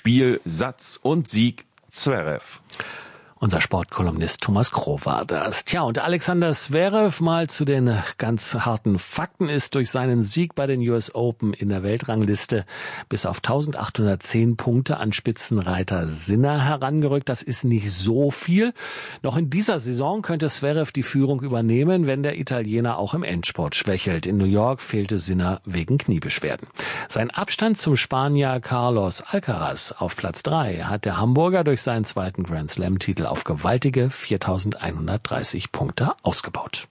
Spiel, Satz und Sieg Zverev. Unser Sportkolumnist Thomas Kroh war das. Tja, und Alexander Zverev, mal zu den ganz harten Fakten, ist durch seinen Sieg bei den US Open in der Weltrangliste bis auf 1810 Punkte an Spitzenreiter Sinner herangerückt. Das ist nicht so viel. Noch in dieser Saison könnte Zverev die Führung übernehmen, wenn der Italiener auch im Endspurt schwächelt. In New York fehlte Sinner wegen Kniebeschwerden. Sein Abstand zum Spanier Carlos Alcaraz auf Platz 3 hat der Hamburger durch seinen zweiten Grand Slam-Titel auf gewaltige 4.130 Punkte ausgebaut.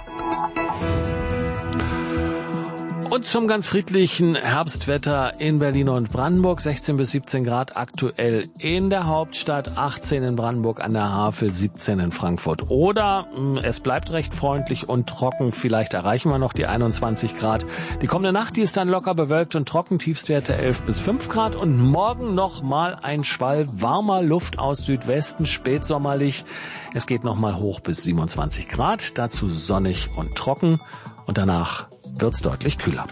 Und zum ganz friedlichen Herbstwetter in Berlin und Brandenburg. 16 bis 17 Grad aktuell in der Hauptstadt, 18 in Brandenburg an der Havel, 17 in Frankfurt. Oder es bleibt recht freundlich und trocken. Vielleicht erreichen wir noch die 21 Grad. Die kommende Nacht, die ist dann locker bewölkt und trocken. Tiefstwerte 11 bis 5 Grad. Und morgen noch mal ein Schwall warmer Luft aus Südwesten, spätsommerlich. Es geht noch mal hoch bis 27 Grad. Dazu sonnig und trocken. Und danach wird's deutlich kühler.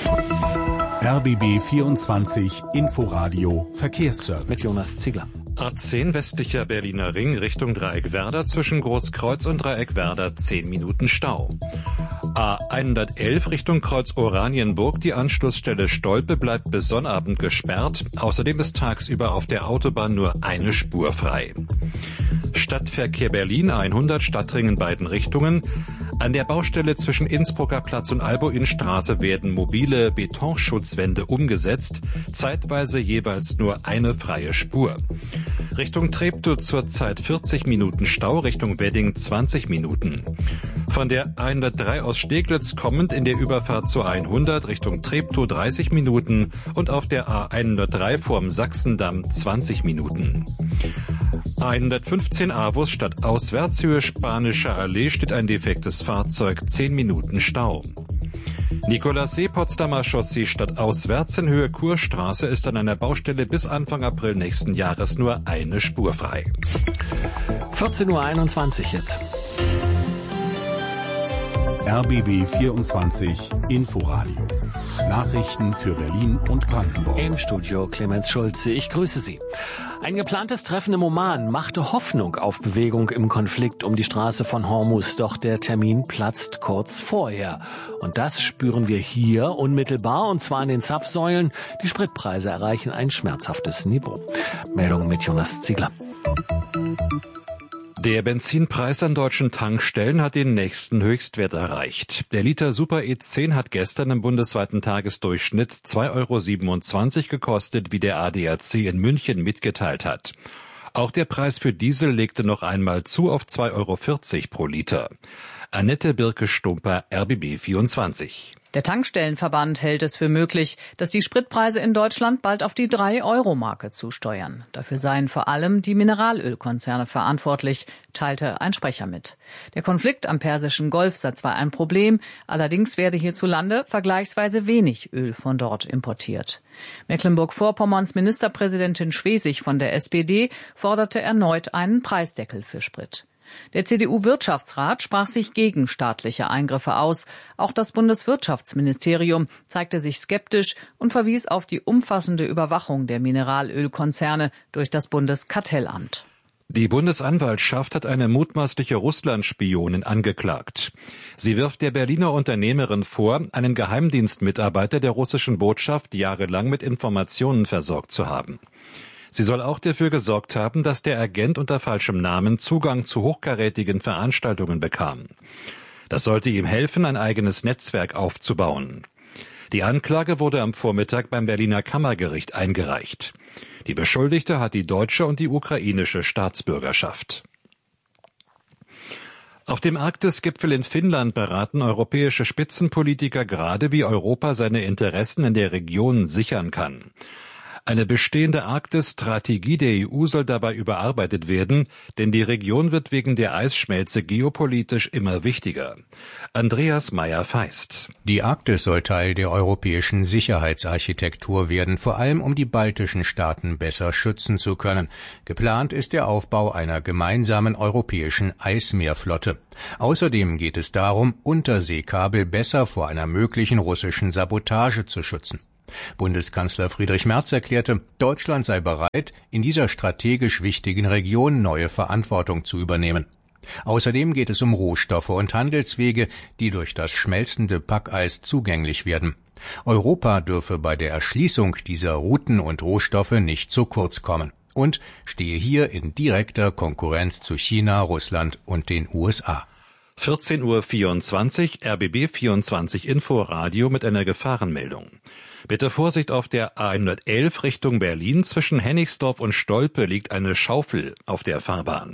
RBB 24 Inforadio Verkehrsservice. Mit Jonas Ziegler. A10 westlicher Berliner Ring Richtung Dreieck Werder zwischen Großkreuz und Dreieck Werder 10 Minuten Stau. A111 Richtung Kreuz Oranienburg, die Anschlussstelle Stolpe bleibt bis Sonnabend gesperrt. Außerdem ist tagsüber auf der Autobahn nur eine Spur frei. Stadtverkehr Berlin 100 Stadtring in beiden Richtungen. An der Baustelle zwischen Innsbrucker Platz und Alboinstraße werden mobile Betonschutzwände umgesetzt, zeitweise jeweils nur eine freie Spur. Richtung Treptow zurzeit 40 Minuten Stau, Richtung Wedding 20 Minuten. Von der 103 aus Steglitz kommend in der Überfahrt zur 100 Richtung Treptow 30 Minuten und auf der A103 vorm Sachsendamm 20 Minuten. A115 Avus statt Auswärtshöhe Spanische Allee steht ein defektes Fahrzeug, 10 Minuten Stau. Nikolassee Potsdamer Chaussee statt auswärts in Höhe Kurstraße ist an einer Baustelle bis Anfang April nächsten Jahres nur eine Spur frei. 14.21 Uhr jetzt. RBB 24 Inforadio. Nachrichten für Berlin und Brandenburg. Im Studio Clemens Schulze. Ich grüße Sie. Ein geplantes Treffen im Oman machte Hoffnung auf Bewegung im Konflikt um die Straße von Hormuz. Doch der Termin platzt kurz vorher. Und das spüren wir hier unmittelbar, und zwar an den Zapfsäulen. Die Spritpreise erreichen ein schmerzhaftes Niveau. Meldung mit Jonas Ziegler. Der Benzinpreis an deutschen Tankstellen hat den nächsten Höchstwert erreicht. Der Liter Super E10 hat gestern im bundesweiten Tagesdurchschnitt 2,27 € gekostet, wie der ADAC in München mitgeteilt hat. Auch der Preis für Diesel legte noch einmal zu auf 2,40 € pro Liter. Annette Birke-Stumper, RBB 24. Der Tankstellenverband hält es für möglich, dass die Spritpreise in Deutschland bald auf die 3-Euro-Marke zusteuern. Dafür seien vor allem die Mineralölkonzerne verantwortlich, teilte ein Sprecher mit. Der Konflikt am Persischen Golf sei zwar ein Problem, allerdings werde hierzulande vergleichsweise wenig Öl von dort importiert. Mecklenburg-Vorpommerns Ministerpräsidentin Schwesig von der SPD forderte erneut einen Preisdeckel für Sprit. Der CDU-Wirtschaftsrat sprach sich gegen staatliche Eingriffe aus. Auch das Bundeswirtschaftsministerium zeigte sich skeptisch und verwies auf die umfassende Überwachung der Mineralölkonzerne durch das Bundeskartellamt. Die Bundesanwaltschaft hat eine mutmaßliche Russland-Spionin angeklagt. Sie wirft der Berliner Unternehmerin vor, einen Geheimdienstmitarbeiter der russischen Botschaft jahrelang mit Informationen versorgt zu haben. Sie soll auch dafür gesorgt haben, dass der Agent unter falschem Namen Zugang zu hochkarätigen Veranstaltungen bekam. Das sollte ihm helfen, ein eigenes Netzwerk aufzubauen. Die Anklage wurde am Vormittag beim Berliner Kammergericht eingereicht. Die Beschuldigte hat die deutsche und die ukrainische Staatsbürgerschaft. Auf dem Arktis-Gipfel in Finnland beraten europäische Spitzenpolitiker gerade, wie Europa seine Interessen in der Region sichern kann. Eine bestehende Arktis-Strategie der EU soll dabei überarbeitet werden, denn die Region wird wegen der Eisschmelze geopolitisch immer wichtiger. Andreas Meyer-Feist. Die Arktis soll Teil der europäischen Sicherheitsarchitektur werden, vor allem um die baltischen Staaten besser schützen zu können. Geplant ist der Aufbau einer gemeinsamen europäischen Eismeerflotte. Außerdem geht es darum, Unterseekabel besser vor einer möglichen russischen Sabotage zu schützen. Bundeskanzler Friedrich Merz erklärte, Deutschland sei bereit, in dieser strategisch wichtigen Region neue Verantwortung zu übernehmen. Außerdem geht es um Rohstoffe und Handelswege, die durch das schmelzende Packeis zugänglich werden. Europa dürfe bei der Erschließung dieser Routen und Rohstoffe nicht zu kurz kommen und stehe hier in direkter Konkurrenz zu China, Russland und den USA. 14:24 Uhr, RBB 24 Inforadio mit einer Gefahrenmeldung. Bitte Vorsicht, auf der A111 Richtung Berlin zwischen Hennigsdorf und Stolpe liegt eine Schaufel auf der Fahrbahn.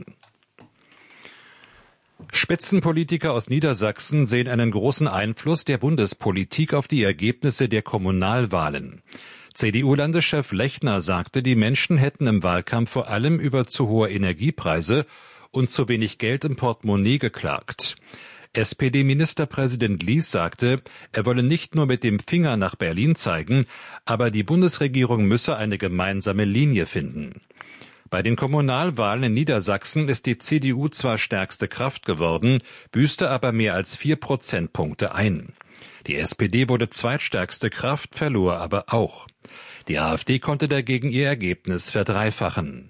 Spitzenpolitiker aus Niedersachsen sehen einen großen Einfluss der Bundespolitik auf die Ergebnisse der Kommunalwahlen. CDU-Landeschef Lechner sagte, die Menschen hätten im Wahlkampf vor allem über zu hohe Energiepreise und zu wenig Geld im Portemonnaie geklagt. SPD-Ministerpräsident Lies sagte, er wolle nicht nur mit dem Finger nach Berlin zeigen, aber die Bundesregierung müsse eine gemeinsame Linie finden. Bei den Kommunalwahlen in Niedersachsen ist die CDU zwar stärkste Kraft geworden, büßte aber mehr als 4 Prozentpunkte ein. Die SPD wurde zweitstärkste Kraft, verlor aber auch. Die AfD konnte dagegen ihr Ergebnis verdreifachen.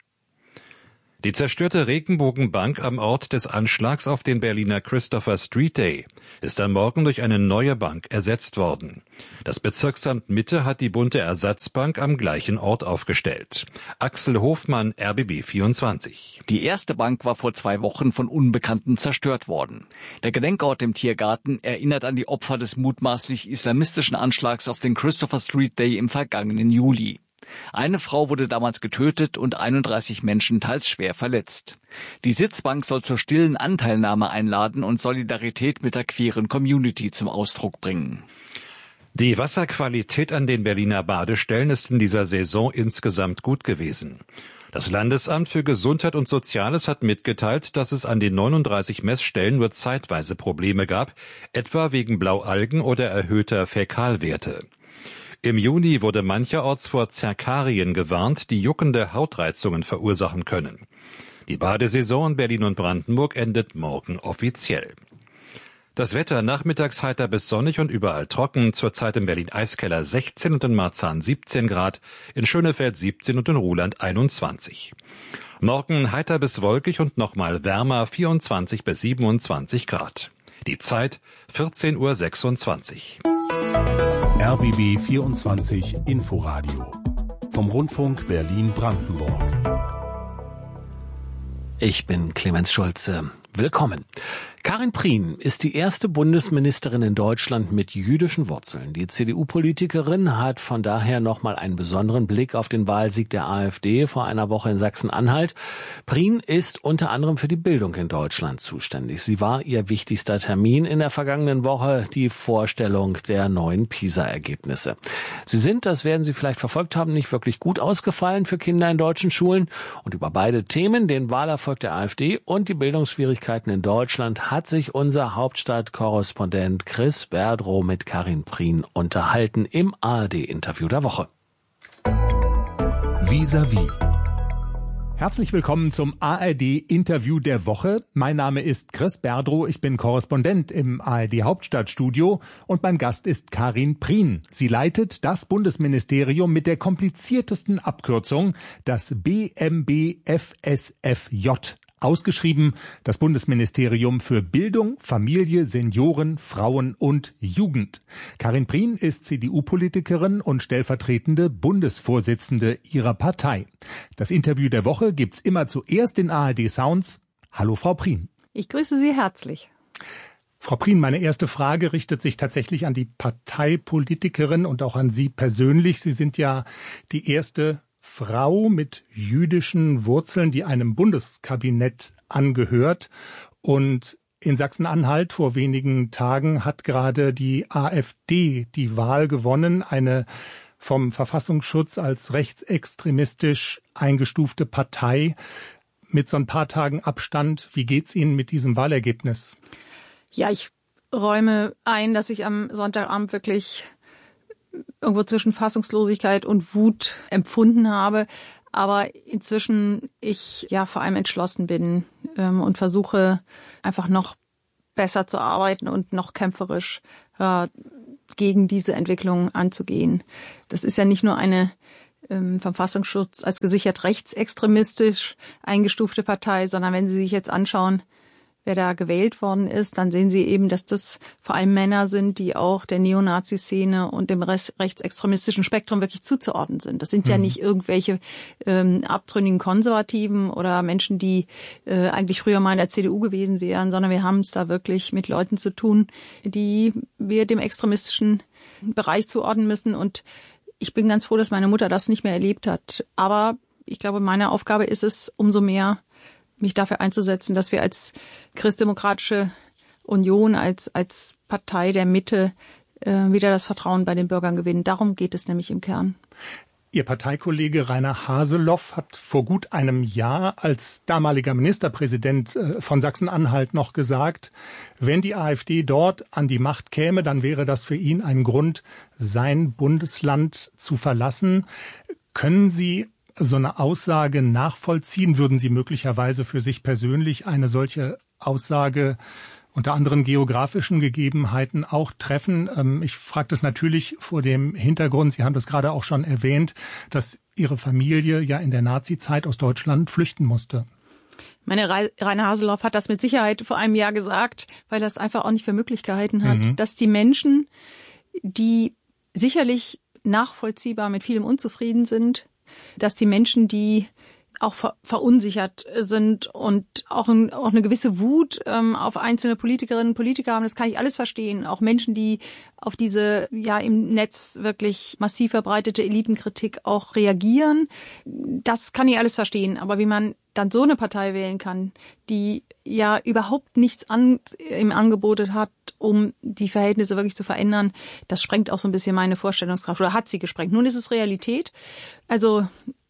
Die zerstörte Regenbogenbank am Ort des Anschlags auf den Berliner Christopher Street Day ist am Morgen durch eine neue Bank ersetzt worden. Das Bezirksamt Mitte hat die bunte Ersatzbank am gleichen Ort aufgestellt. Axel Hofmann, RBB 24. Die erste Bank war vor 2 Wochen von Unbekannten zerstört worden. Der Gedenkort im Tiergarten erinnert an die Opfer des mutmaßlich islamistischen Anschlags auf den Christopher Street Day im vergangenen Juli. Eine Frau wurde damals getötet und 31 Menschen teils schwer verletzt. Die Sitzbank soll zur stillen Anteilnahme einladen und Solidarität mit der queeren Community zum Ausdruck bringen. Die Wasserqualität an den Berliner Badestellen ist in dieser Saison insgesamt gut gewesen. Das Landesamt für Gesundheit und Soziales hat mitgeteilt, dass es an den 39 Messstellen nur zeitweise Probleme gab, etwa wegen Blaualgen oder erhöhter Fäkalwerte. Im Juni wurde mancherorts vor Zerkarien gewarnt, die juckende Hautreizungen verursachen können. Die Badesaison in Berlin und Brandenburg endet morgen offiziell. Das Wetter nachmittags heiter bis sonnig und überall trocken, zurzeit in Berlin Eiskeller 16 und in Marzahn 17 Grad, in Schönefeld 17 und in Ruhland 21. Morgen heiter bis wolkig und nochmal wärmer 24 bis 27 Grad. Die Zeit 14:26 Uhr. RBB 24 Inforadio vom Rundfunk Berlin-Brandenburg. Ich bin Clemens Schulze. Willkommen. Karin Prien ist die erste Bundesministerin in Deutschland mit jüdischen Wurzeln. Die CDU-Politikerin hat von daher nochmal einen besonderen Blick auf den Wahlsieg der AfD vor einer Woche in Sachsen-Anhalt. Prien ist unter anderem für die Bildung in Deutschland zuständig. Sie war ihr wichtigster Termin in der vergangenen Woche, die Vorstellung der neuen PISA-Ergebnisse. Sie sind, das werden Sie vielleicht verfolgt haben, nicht wirklich gut ausgefallen für Kinder in deutschen Schulen. Und über beide Themen, den Wahlerfolg der AfD und die Bildungsschwierigkeiten in Deutschland, hat sich unser Hauptstadtkorrespondent Chris Berdrow mit Karin Prien unterhalten im ARD-Interview der Woche. Vis-à-vis. Herzlich willkommen zum ARD-Interview der Woche. Mein Name ist Chris Berdrow, ich bin Korrespondent im ARD-Hauptstadtstudio und mein Gast ist Karin Prien. Sie leitet das Bundesministerium mit der kompliziertesten Abkürzung, das BMBFSFJ. Ausgeschrieben das Bundesministerium für Bildung, Familie, Senioren, Frauen und Jugend. Karin Prien ist CDU-Politikerin und stellvertretende Bundesvorsitzende ihrer Partei. Das Interview der Woche gibt's immer zuerst in ARD Sounds. Hallo Frau Prien. Ich grüße Sie herzlich. Frau Prien, meine erste Frage richtet sich tatsächlich an die Parteipolitikerin und auch an Sie persönlich. Sie sind ja die erste Frau mit jüdischen Wurzeln, die einem Bundeskabinett angehört. Und in Sachsen-Anhalt vor wenigen Tagen hat gerade die AfD die Wahl gewonnen, eine vom Verfassungsschutz als rechtsextremistisch eingestufte Partei mit so ein paar Tagen Abstand. Wie geht's Ihnen mit diesem Wahlergebnis? Ja, ich räume ein, dass ich am Sonntagabend wirklich irgendwo zwischen Fassungslosigkeit und Wut empfunden habe, aber inzwischen ich ja vor allem entschlossen bin und versuche einfach noch besser zu arbeiten und noch kämpferisch gegen diese Entwicklung anzugehen. Das ist ja nicht nur eine vom Verfassungsschutz als gesichert rechtsextremistisch eingestufte Partei, sondern wenn Sie sich jetzt anschauen, wer da gewählt worden ist, dann sehen Sie eben, dass das vor allem Männer sind, die auch der Neonazi-Szene und dem rechtsextremistischen Spektrum wirklich zuzuordnen sind. Das sind ja nicht irgendwelche abtrünnigen Konservativen oder Menschen, die eigentlich früher mal in der CDU gewesen wären, sondern wir haben es da wirklich mit Leuten zu tun, die wir dem extremistischen Bereich zuordnen müssen. Und ich bin ganz froh, dass meine Mutter das nicht mehr erlebt hat. Aber ich glaube, meine Aufgabe ist es, umso mehr mich dafür einzusetzen, dass wir als Christdemokratische Union, als Partei der Mitte wieder das Vertrauen bei den Bürgern gewinnen. Darum geht es nämlich im Kern. Ihr Parteikollege Rainer Haseloff hat vor gut einem Jahr als damaliger Ministerpräsident von Sachsen-Anhalt noch gesagt, wenn die AfD dort an die Macht käme, dann wäre das für ihn ein Grund, sein Bundesland zu verlassen. Können Sie so eine Aussage nachvollziehen? Würden Sie möglicherweise für sich persönlich eine solche Aussage unter anderen geografischen Gegebenheiten auch treffen? Ich frage das natürlich vor dem Hintergrund, Sie haben das gerade auch schon erwähnt, dass Ihre Familie ja in der Nazi-Zeit aus Deutschland flüchten musste. Rainer Haseloff hat das mit Sicherheit vor einem Jahr gesagt, weil er es einfach auch nicht für möglich gehalten hat, dass die Menschen, die sicherlich nachvollziehbar mit vielem unzufrieden sind, dass die Menschen, die auch verunsichert sind und auch eine gewisse Wut auf einzelne Politikerinnen und Politiker haben, das kann ich alles verstehen. Auch Menschen, die auf diese ja im Netz wirklich massiv verbreitete Elitenkritik auch reagieren, das kann ich alles verstehen. Aber wie man dann so eine Partei wählen kann, die ja überhaupt nichts im Angebot hat, um die Verhältnisse wirklich zu verändern, das sprengt auch so ein bisschen meine Vorstellungskraft oder hat sie gesprengt. Nun ist es Realität. Also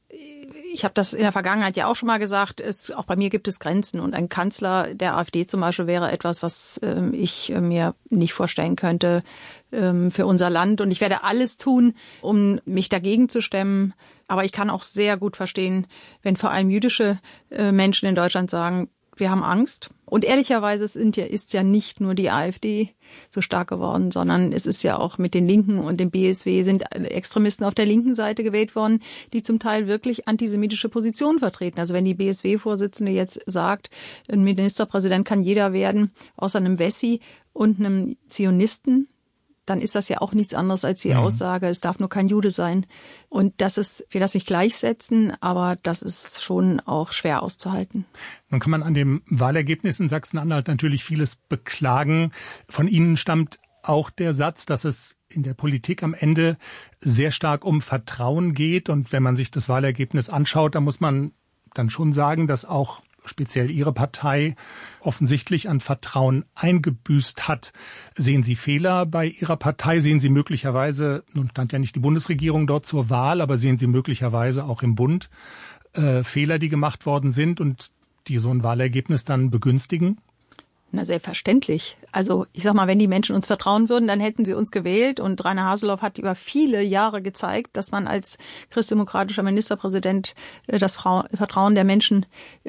ich habe das in der Vergangenheit ja auch schon mal gesagt, auch bei mir gibt es Grenzen und ein Kanzler der AfD zum Beispiel wäre etwas, was ich mir nicht vorstellen könnte für unser Land. Und ich werde alles tun, um mich dagegen zu stemmen. Aber ich kann auch sehr gut verstehen, wenn vor allem jüdische Menschen in Deutschland sagen, wir haben Angst. Und ehrlicherweise ist ja nicht nur die AfD so stark geworden, sondern es ist ja auch mit den Linken und dem BSW sind Extremisten auf der linken Seite gewählt worden, die zum Teil wirklich antisemitische Positionen vertreten. Also wenn die BSW-Vorsitzende jetzt sagt, ein Ministerpräsident kann jeder werden, außer einem Wessi und einem Zionisten, dann ist das ja auch nichts anderes als die Aussage, es darf nur kein Jude sein. Und das ist, ich will das nicht gleichsetzen, aber das ist schon auch schwer auszuhalten. Nun kann man an dem Wahlergebnis in Sachsen-Anhalt natürlich vieles beklagen. Von Ihnen stammt auch der Satz, dass es in der Politik am Ende sehr stark um Vertrauen geht. Und wenn man sich das Wahlergebnis anschaut, dann muss man dann schon sagen, dass auch speziell Ihre Partei offensichtlich an Vertrauen eingebüßt hat. Sehen Sie Fehler bei Ihrer Partei? Sehen Sie möglicherweise, nun stand ja nicht die Bundesregierung dort zur Wahl, aber sehen Sie möglicherweise auch im Bund Fehler, die gemacht worden sind und die so ein Wahlergebnis dann begünstigen? Na, selbstverständlich. Also ich sag mal, wenn die Menschen uns vertrauen würden, dann hätten sie uns gewählt. Und Rainer Haseloff hat über viele Jahre gezeigt, dass man als christdemokratischer Ministerpräsident das Vertrauen der Menschen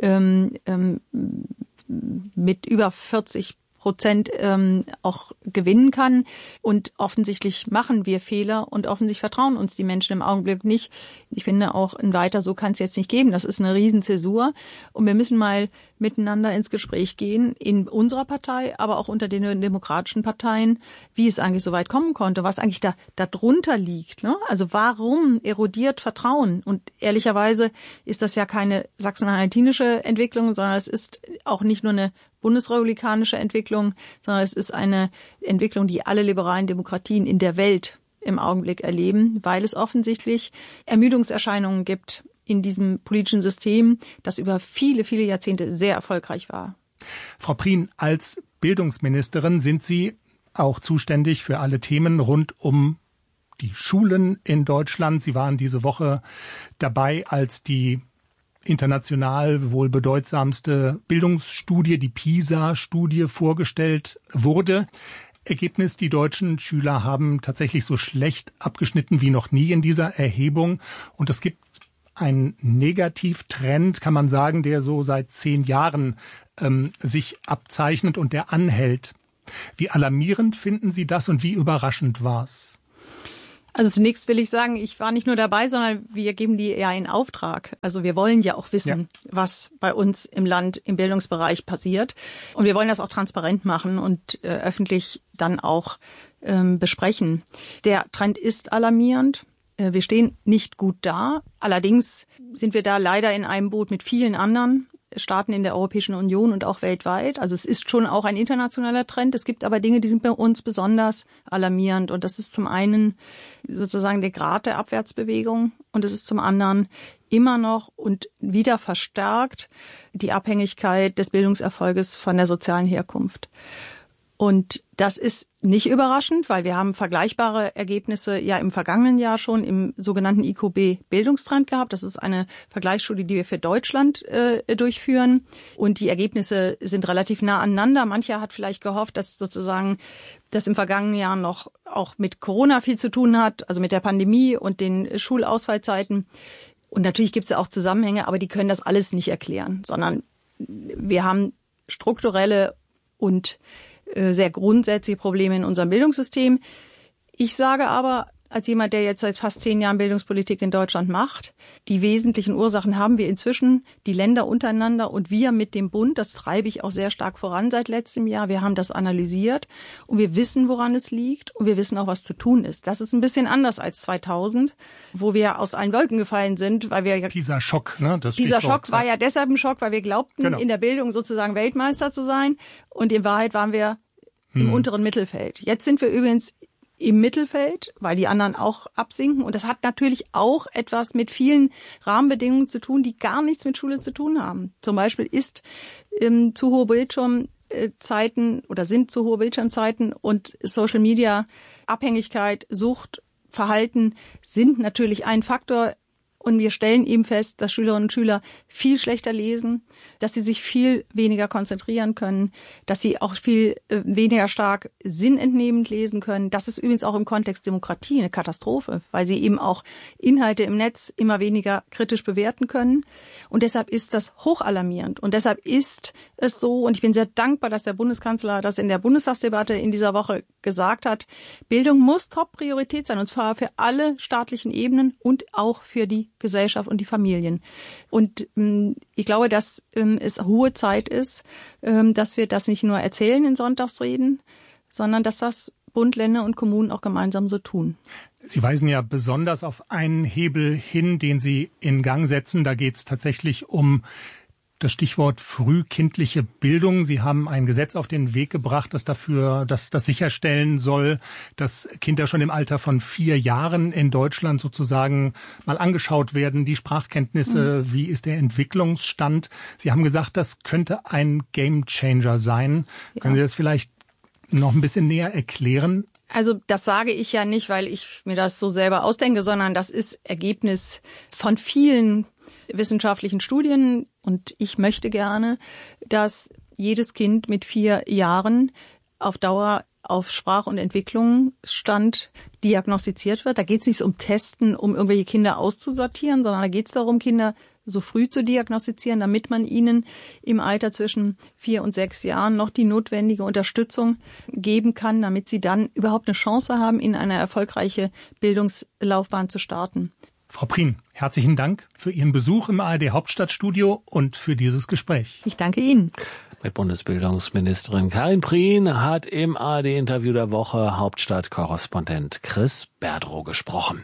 mit über 40% auch gewinnen kann. Und offensichtlich machen wir Fehler und offensichtlich vertrauen uns die Menschen im Augenblick nicht. Ich finde auch ein Weiter so kann es jetzt nicht geben. Das ist eine Riesenzäsur. Und wir müssen mal miteinander ins Gespräch gehen, in unserer Partei, aber auch unter den demokratischen Parteien, wie es eigentlich so weit kommen konnte, was eigentlich da drunter liegt. Ne? Also warum erodiert Vertrauen? Und ehrlicherweise ist das ja keine sachsen-anhaltinische Entwicklung, sondern es ist auch nicht nur eine bundesrepublikanische Entwicklung, sondern es ist eine Entwicklung, die alle liberalen Demokratien in der Welt im Augenblick erleben, weil es offensichtlich Ermüdungserscheinungen gibt in diesem politischen System, das über viele, viele Jahrzehnte sehr erfolgreich war. Frau Prien, als Bildungsministerin sind Sie auch zuständig für alle Themen rund um die Schulen in Deutschland. Sie waren diese Woche dabei, als die international wohl bedeutsamste Bildungsstudie, die PISA-Studie, vorgestellt wurde. Ergebnis, die deutschen Schüler haben tatsächlich so schlecht abgeschnitten wie noch nie in dieser Erhebung. Und es gibt einen Negativtrend, kann man sagen, der so seit 10 Jahren sich abzeichnet und der anhält. Wie alarmierend finden Sie das und wie überraschend war's? Also zunächst will ich sagen, ich war nicht nur dabei, sondern wir geben die ja in Auftrag. Also wir wollen ja auch wissen, was bei uns im Land im Bildungsbereich passiert. Und wir wollen das auch transparent machen und öffentlich dann auch besprechen. Der Trend ist alarmierend. Wir stehen nicht gut da. Allerdings sind wir da leider in einem Boot mit vielen anderen Staaten in der Europäischen Union und auch weltweit. Also es ist schon auch ein internationaler Trend. Es gibt aber Dinge, die sind bei uns besonders alarmierend. Und das ist zum einen sozusagen der Grad der Abwärtsbewegung und es ist zum anderen immer noch und wieder verstärkt die Abhängigkeit des Bildungserfolges von der sozialen Herkunft. Und das ist nicht überraschend, weil wir haben vergleichbare Ergebnisse ja im vergangenen Jahr schon im sogenannten IQB-Bildungstrend gehabt. Das ist eine Vergleichsstudie, die wir für Deutschland durchführen. Und die Ergebnisse sind relativ nah aneinander. Mancher hat vielleicht gehofft, dass sozusagen das im vergangenen Jahr noch auch mit Corona viel zu tun hat, also mit der Pandemie und den Schulausfallzeiten. Und natürlich gibt es ja auch Zusammenhänge, aber die können das alles nicht erklären, sondern wir haben strukturelle und sehr grundsätzliche Probleme in unserem Bildungssystem. Ich sage aber, als jemand, der jetzt seit fast 10 Jahren Bildungspolitik in Deutschland macht, die wesentlichen Ursachen haben wir inzwischen, die Länder untereinander und wir mit dem Bund. Das treibe ich auch sehr stark voran seit letztem Jahr. Wir haben das analysiert und wir wissen, woran es liegt und wir wissen auch, was zu tun ist. Das ist ein bisschen anders als 2000, wo wir aus allen Wolken gefallen sind, weil wir Pisa-Schock, ne? Das dieser Schock war ja deshalb ein Schock, weil wir glaubten, in der Bildung sozusagen Weltmeister zu sein und in Wahrheit waren wir im unteren Mittelfeld. Jetzt sind wir übrigens im Mittelfeld, weil die anderen auch absinken. Und das hat natürlich auch etwas mit vielen Rahmenbedingungen zu tun, die gar nichts mit Schule zu tun haben. Zum Beispiel ist zu hohe Bildschirmzeiten oder sind zu hohe Bildschirmzeiten und Social Media Abhängigkeit, Sucht, Verhalten sind natürlich ein Faktor. Und wir stellen eben fest, dass Schülerinnen und Schüler viel schlechter lesen, dass sie sich viel weniger konzentrieren können, dass sie auch viel weniger stark sinnentnehmend lesen können. Das ist übrigens auch im Kontext Demokratie eine Katastrophe, weil sie eben auch Inhalte im Netz immer weniger kritisch bewerten können. Und deshalb ist das hochalarmierend. Und deshalb ist es so, und ich bin sehr dankbar, dass der Bundeskanzler das in der Bundestagsdebatte in dieser Woche gesagt hat, Bildung muss Top-Priorität sein, und zwar für alle staatlichen Ebenen und auch für die Gesellschaft und die Familien. Und ich glaube, dass es hohe Zeit ist, dass wir das nicht nur erzählen in Sonntagsreden, sondern dass das Bund, Länder und Kommunen auch gemeinsam so tun. Sie weisen ja besonders auf einen Hebel hin, den Sie in Gang setzen. Da geht es tatsächlich um das Stichwort frühkindliche Bildung. Sie haben ein Gesetz auf den Weg gebracht, das sicherstellen soll, dass Kinder schon im Alter von 4 Jahren in Deutschland sozusagen mal angeschaut werden, die Sprachkenntnisse, wie ist der Entwicklungsstand. Sie haben gesagt, das könnte ein Gamechanger sein. Ja. Können Sie das vielleicht noch ein bisschen näher erklären? Also das sage ich ja nicht, weil ich mir das so selber ausdenke, sondern das ist Ergebnis von vielen wissenschaftlichen Studien. Und ich möchte gerne, dass jedes Kind mit 4 Jahren auf Dauer auf Sprach- und Entwicklungsstand diagnostiziert wird. Da geht es nicht um Testen, um irgendwelche Kinder auszusortieren, sondern da geht es darum, Kinder so früh zu diagnostizieren, damit man ihnen im Alter zwischen 4 und 6 Jahren noch die notwendige Unterstützung geben kann, damit sie dann überhaupt eine Chance haben, in eine erfolgreiche Bildungslaufbahn zu starten. Frau Prien, herzlichen Dank für Ihren Besuch im ARD Hauptstadtstudio und für dieses Gespräch. Ich danke Ihnen. Mit Bundesbildungsministerin Karin Prien hat im ARD-Interview der Woche Hauptstadtkorrespondent Chris Berdrow gesprochen.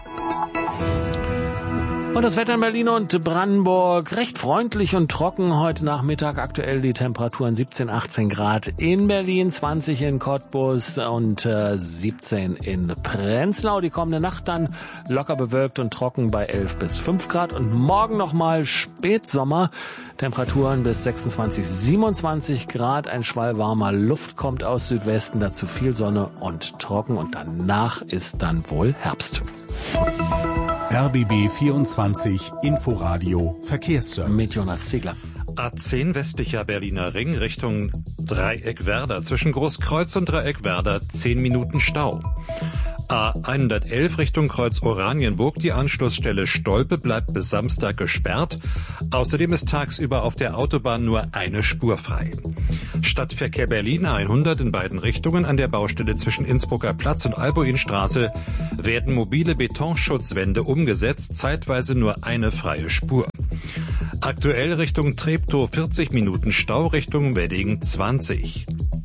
Und das Wetter in Berlin und Brandenburg recht freundlich und trocken. Heute Nachmittag aktuell die Temperaturen 17, 18 Grad in Berlin, 20 in Cottbus und 17 in Prenzlau. Die kommende Nacht dann locker bewölkt und trocken bei 11 bis 5 Grad. Und morgen nochmal Spätsommer. Temperaturen bis 26, 27 Grad. Ein Schwall warmer Luft kommt aus Südwesten. Dazu viel Sonne und trocken. Und danach ist dann wohl Herbst. RBB 24 Inforadio Verkehrsservice. Mit Jonas Ziegler. A10 westlicher Berliner Ring Richtung Dreieck Werder. Zwischen Großkreuz und Dreieck Werder 10 Minuten Stau. A111 Richtung Kreuz Oranienburg. Die Anschlussstelle Stolpe bleibt bis Samstag gesperrt. Außerdem ist tagsüber auf der Autobahn nur eine Spur frei. Stadtverkehr Berlin A100 in beiden Richtungen. An der Baustelle zwischen Innsbrucker Platz und Albuinstraße werden mobile Betonschutzwände umgesetzt, zeitweise nur eine freie Spur. Aktuell Richtung Treptow 40 Minuten Stau, Richtung Wedding 20.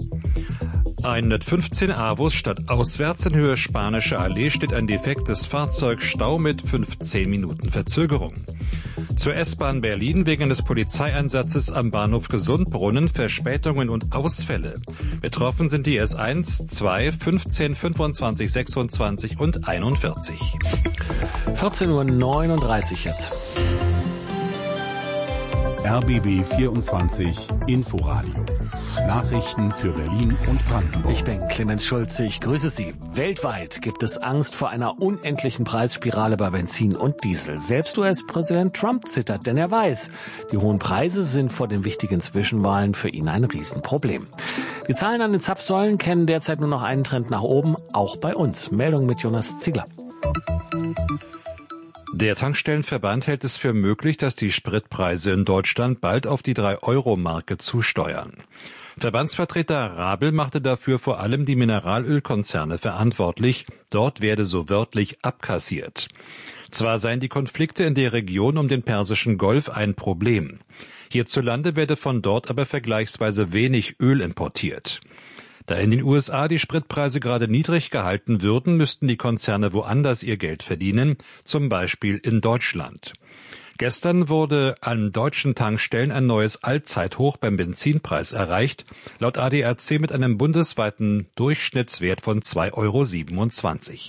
115 Avus statt auswärts in Höhe Spanische Allee steht ein defektes Fahrzeug, Stau mit 15 Minuten Verzögerung. Zur S-Bahn Berlin wegen des Polizeieinsatzes am Bahnhof Gesundbrunnen Verspätungen und Ausfälle. Betroffen sind die S1, 2, 15, 25, 26 und 41. 14:39 Uhr jetzt. RBB 24 Inforadio. Nachrichten für Berlin und Brandenburg. Ich bin Clemens Schulze, ich grüße Sie. Weltweit gibt es Angst vor einer unendlichen Preisspirale bei Benzin und Diesel. Selbst US-Präsident Trump zittert, denn er weiß, die hohen Preise sind vor den wichtigen Zwischenwahlen für ihn ein Riesenproblem. Die Zahlen an den Zapfsäulen kennen derzeit nur noch einen Trend nach oben, auch bei uns. Meldung mit Jonas Ziegler. Der Tankstellenverband hält es für möglich, dass die Spritpreise in Deutschland bald auf die 3-Euro-Marke zusteuern. Verbandsvertreter Rabel machte dafür vor allem die Mineralölkonzerne verantwortlich. Dort werde so wörtlich abkassiert. Zwar seien die Konflikte in der Region um den Persischen Golf ein Problem. Hierzulande werde von dort aber vergleichsweise wenig Öl importiert. Da in den USA die Spritpreise gerade niedrig gehalten würden, müssten die Konzerne woanders ihr Geld verdienen, zum Beispiel in Deutschland. Gestern wurde an deutschen Tankstellen ein neues Allzeithoch beim Benzinpreis erreicht, laut ADAC mit einem bundesweiten Durchschnittswert von 2,27 €.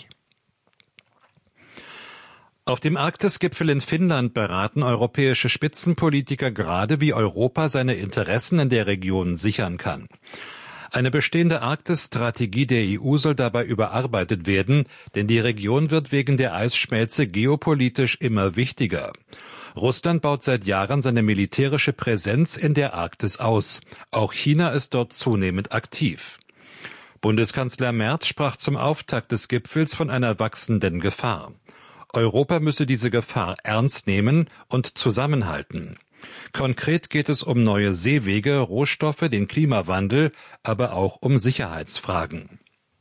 Auf dem Arktisgipfel in Finnland beraten europäische Spitzenpolitiker gerade, wie Europa seine Interessen in der Region sichern kann. Eine bestehende Arktisstrategie der EU soll dabei überarbeitet werden, denn die Region wird wegen der Eisschmelze geopolitisch immer wichtiger. Russland baut seit Jahren seine militärische Präsenz in der Arktis aus. Auch China ist dort zunehmend aktiv. Bundeskanzler Merz sprach zum Auftakt des Gipfels von einer wachsenden Gefahr. Europa müsse diese Gefahr ernst nehmen und zusammenhalten. Konkret geht es um neue Seewege, Rohstoffe, den Klimawandel, aber auch um Sicherheitsfragen.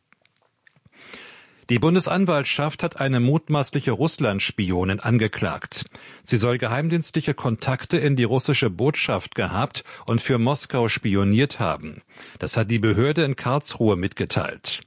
Die Bundesanwaltschaft hat eine mutmaßliche Russland-Spionin angeklagt. Sie soll geheimdienstliche Kontakte in die russische Botschaft gehabt und für Moskau spioniert haben. Das hat die Behörde in Karlsruhe mitgeteilt.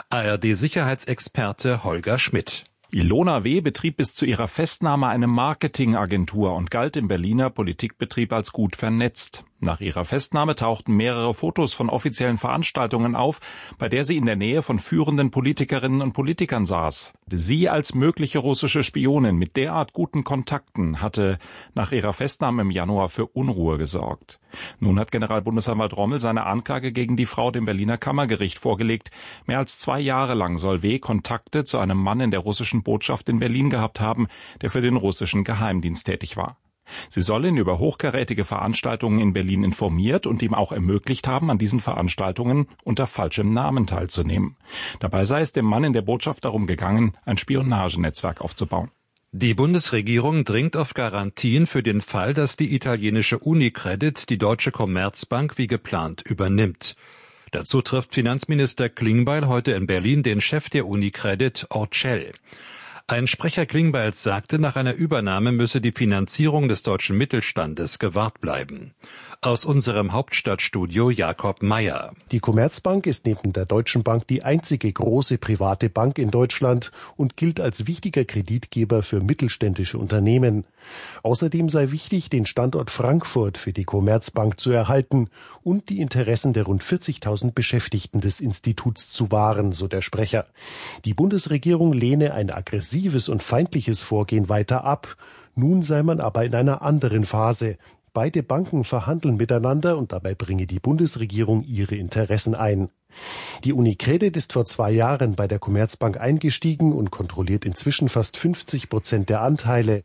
ARD-Sicherheitsexperte Holger Schmidt. Ilona W. betrieb bis zu ihrer Festnahme eine Marketingagentur und galt im Berliner Politikbetrieb als gut vernetzt. Nach ihrer Festnahme tauchten mehrere Fotos von offiziellen Veranstaltungen auf, bei der sie in der Nähe von führenden Politikerinnen und Politikern saß. Sie als mögliche russische Spionin mit derart guten Kontakten hatte nach ihrer Festnahme im Januar für Unruhe gesorgt. Nun hat Generalbundesanwalt Rommel seine Anklage gegen die Frau dem Berliner Kammergericht vorgelegt. Mehr als 2 Jahre lang soll W. Kontakte zu einem Mann in der russischen Botschaft in Berlin gehabt haben, der für den russischen Geheimdienst tätig war. Sie soll ihn über hochkarätige Veranstaltungen in Berlin informiert und ihm auch ermöglicht haben, an diesen Veranstaltungen unter falschem Namen teilzunehmen. Dabei sei es dem Mann in der Botschaft darum gegangen, ein Spionagenetzwerk aufzubauen. Die Bundesregierung dringt auf Garantien für den Fall, dass die italienische Unicredit die deutsche Commerzbank wie geplant übernimmt. Dazu trifft Finanzminister Klingbeil heute in Berlin den Chef der Unicredit, Orcel. Ein Sprecher Klingbeils sagte, nach einer Übernahme müsse die Finanzierung des deutschen Mittelstandes gewahrt bleiben. Aus unserem Hauptstadtstudio Jakob Meyer. Die Commerzbank ist neben der Deutschen Bank die einzige große private Bank in Deutschland und gilt als wichtiger Kreditgeber für mittelständische Unternehmen. Außerdem sei wichtig, den Standort Frankfurt für die Commerzbank zu erhalten und die Interessen der rund 40.000 Beschäftigten des Instituts zu wahren, so der Sprecher. Die Bundesregierung lehne ein aggressives und feindliches Vorgehen weiter ab. Nun sei man aber in einer anderen Phase. Beide Banken verhandeln miteinander und dabei bringe die Bundesregierung ihre Interessen ein. Die Unicredit ist vor 2 Jahren bei der Commerzbank eingestiegen und kontrolliert inzwischen fast 50% der Anteile.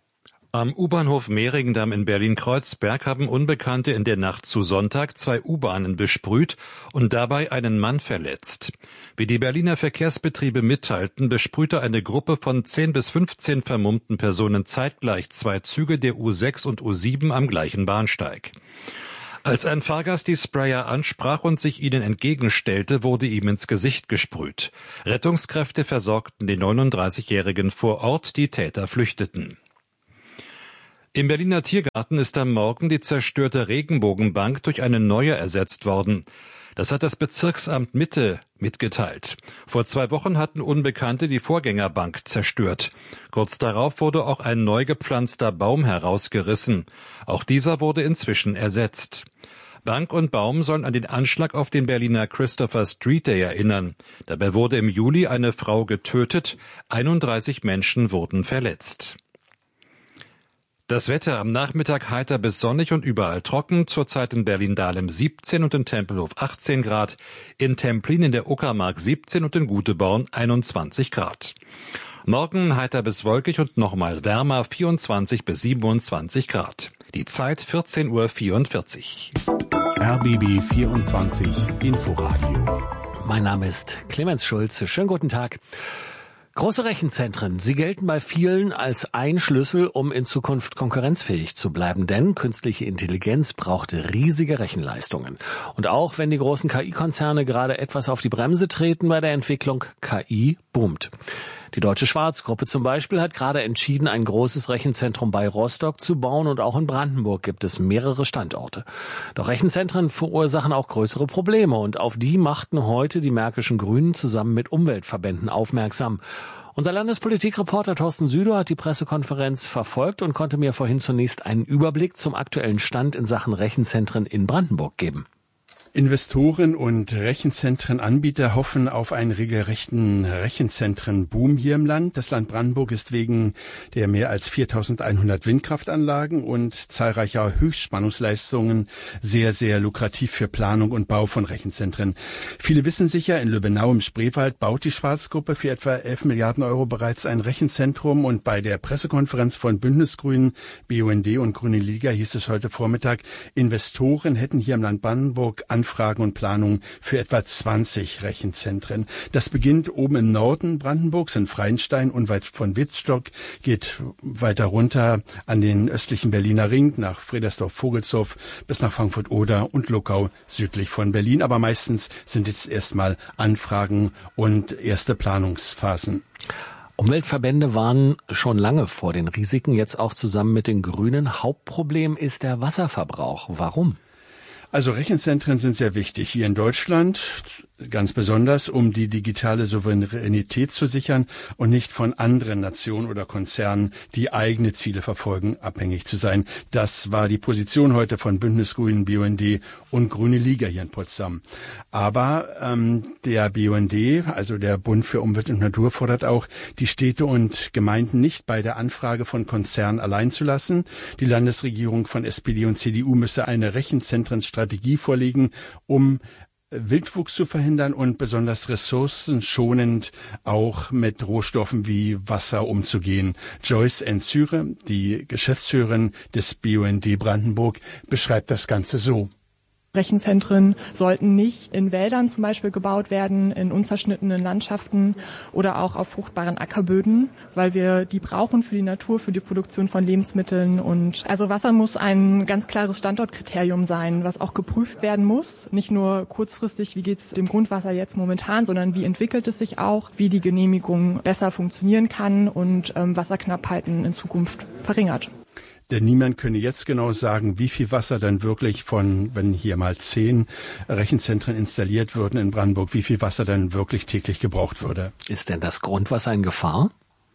Am U-Bahnhof Mehringdamm in Berlin-Kreuzberg haben Unbekannte in der Nacht zu Sonntag 2 U-Bahnen besprüht und dabei einen Mann verletzt. Wie die Berliner Verkehrsbetriebe mitteilten, besprühte eine Gruppe von 10 bis 15 vermummten Personen zeitgleich 2 Züge der U6 und U7 am gleichen Bahnsteig. Als ein Fahrgast die Sprayer ansprach und sich ihnen entgegenstellte, wurde ihm ins Gesicht gesprüht. Rettungskräfte versorgten den 39-Jährigen vor Ort, die Täter flüchteten. Im Berliner Tiergarten ist am Morgen die zerstörte Regenbogenbank durch eine neue ersetzt worden. Das hat das Bezirksamt Mitte mitgeteilt. Vor 2 Wochen hatten Unbekannte die Vorgängerbank zerstört. Kurz darauf wurde auch ein neu gepflanzter Baum herausgerissen. Auch dieser wurde inzwischen ersetzt. Bank und Baum sollen an den Anschlag auf den Berliner Christopher Street Day erinnern. Dabei wurde im Juli eine Frau getötet, 31 Menschen wurden verletzt. Das Wetter am Nachmittag heiter bis sonnig und überall trocken, zurzeit in Berlin-Dahlem 17 und in Tempelhof 18 Grad, in Templin in der Uckermark 17 und in Guteborn 21 Grad. Morgen heiter bis wolkig und nochmal wärmer 24 bis 27 Grad. Die Zeit 14:44 Uhr. RBB 24 Inforadio. Mein Name ist Clemens Schulze. Schönen guten Tag. Große Rechenzentren, sie gelten bei vielen als ein Schlüssel, um in Zukunft konkurrenzfähig zu bleiben, denn künstliche Intelligenz braucht riesige Rechenleistungen. Und auch wenn die großen KI-Konzerne gerade etwas auf die Bremse treten bei der Entwicklung, KI boomt. Die Deutsche Schwarz-Gruppe zum Beispiel hat gerade entschieden, ein großes Rechenzentrum bei Rostock zu bauen und auch in Brandenburg gibt es mehrere Standorte. Doch Rechenzentren verursachen auch größere Probleme und auf die machten heute die märkischen Grünen zusammen mit Umweltverbänden aufmerksam. Unser Landespolitikreporter Thorsten Südow hat die Pressekonferenz verfolgt und konnte mir vorhin zunächst einen Überblick zum aktuellen Stand in Sachen Rechenzentren in Brandenburg geben. Investoren und Rechenzentrenanbieter hoffen auf einen regelrechten Rechenzentrenboom hier im Land. Das Land Brandenburg ist wegen der mehr als 4.100 Windkraftanlagen und zahlreicher Höchstspannungsleistungen sehr, sehr lukrativ für Planung und Bau von Rechenzentren. Viele wissen sicher, in Lübbenau im Spreewald baut die Schwarzgruppe für etwa 11 Milliarden Euro bereits ein Rechenzentrum und bei der Pressekonferenz von Bündnisgrünen, BUND und Grüne Liga hieß es heute Vormittag, Investoren hätten hier im Land Brandenburg Anfragen und Planungen für etwa 20 Rechenzentren. Das beginnt oben im Norden Brandenburgs in Freienstein, unweit von Wittstock, geht weiter runter an den östlichen Berliner Ring nach Fredersdorf-Vogelsdorf bis nach Frankfurt-Oder und Luckau südlich von Berlin. Aber meistens sind jetzt erstmal Anfragen und erste Planungsphasen. Umweltverbände warnen schon lange vor den Risiken, jetzt auch zusammen mit den Grünen. Hauptproblem ist der Wasserverbrauch. Warum? Also Rechenzentren sind sehr wichtig hier in Deutschland, ganz besonders, um die digitale Souveränität zu sichern und nicht von anderen Nationen oder Konzernen, die eigene Ziele verfolgen, abhängig zu sein. Das war die Position heute von Bündnisgrünen, BUND und Grüne Liga hier in Potsdam. Aber der BUND, also der Bund für Umwelt und Natur, fordert auch, die Städte und Gemeinden nicht bei der Anfrage von Konzernen allein zu lassen. Die Landesregierung von SPD und CDU müsse eine Rechenzentrenstrategie vorlegen, um Wildwuchs zu verhindern und besonders ressourcenschonend auch mit Rohstoffen wie Wasser umzugehen. Joyce Enzüre, die Geschäftsführerin des BUND Brandenburg, beschreibt das Ganze so. Rechenzentren sollten nicht in Wäldern zum Beispiel gebaut werden, in unzerschnittenen Landschaften oder auch auf fruchtbaren Ackerböden, weil wir die brauchen für die Natur, für die Produktion von Lebensmitteln. Und also Wasser muss ein ganz klares Standortkriterium sein, was auch geprüft werden muss. Nicht nur kurzfristig, wie geht es dem Grundwasser jetzt momentan, sondern wie entwickelt es sich auch, wie die Genehmigung besser funktionieren kann und Wasserknappheiten in Zukunft verringert. Denn niemand könne jetzt genau sagen, wie viel Wasser dann wirklich wenn hier mal 10 Rechenzentren installiert würden in Brandenburg, wie viel Wasser dann wirklich täglich gebraucht würde. Ist denn das Grundwasser in Gefahr?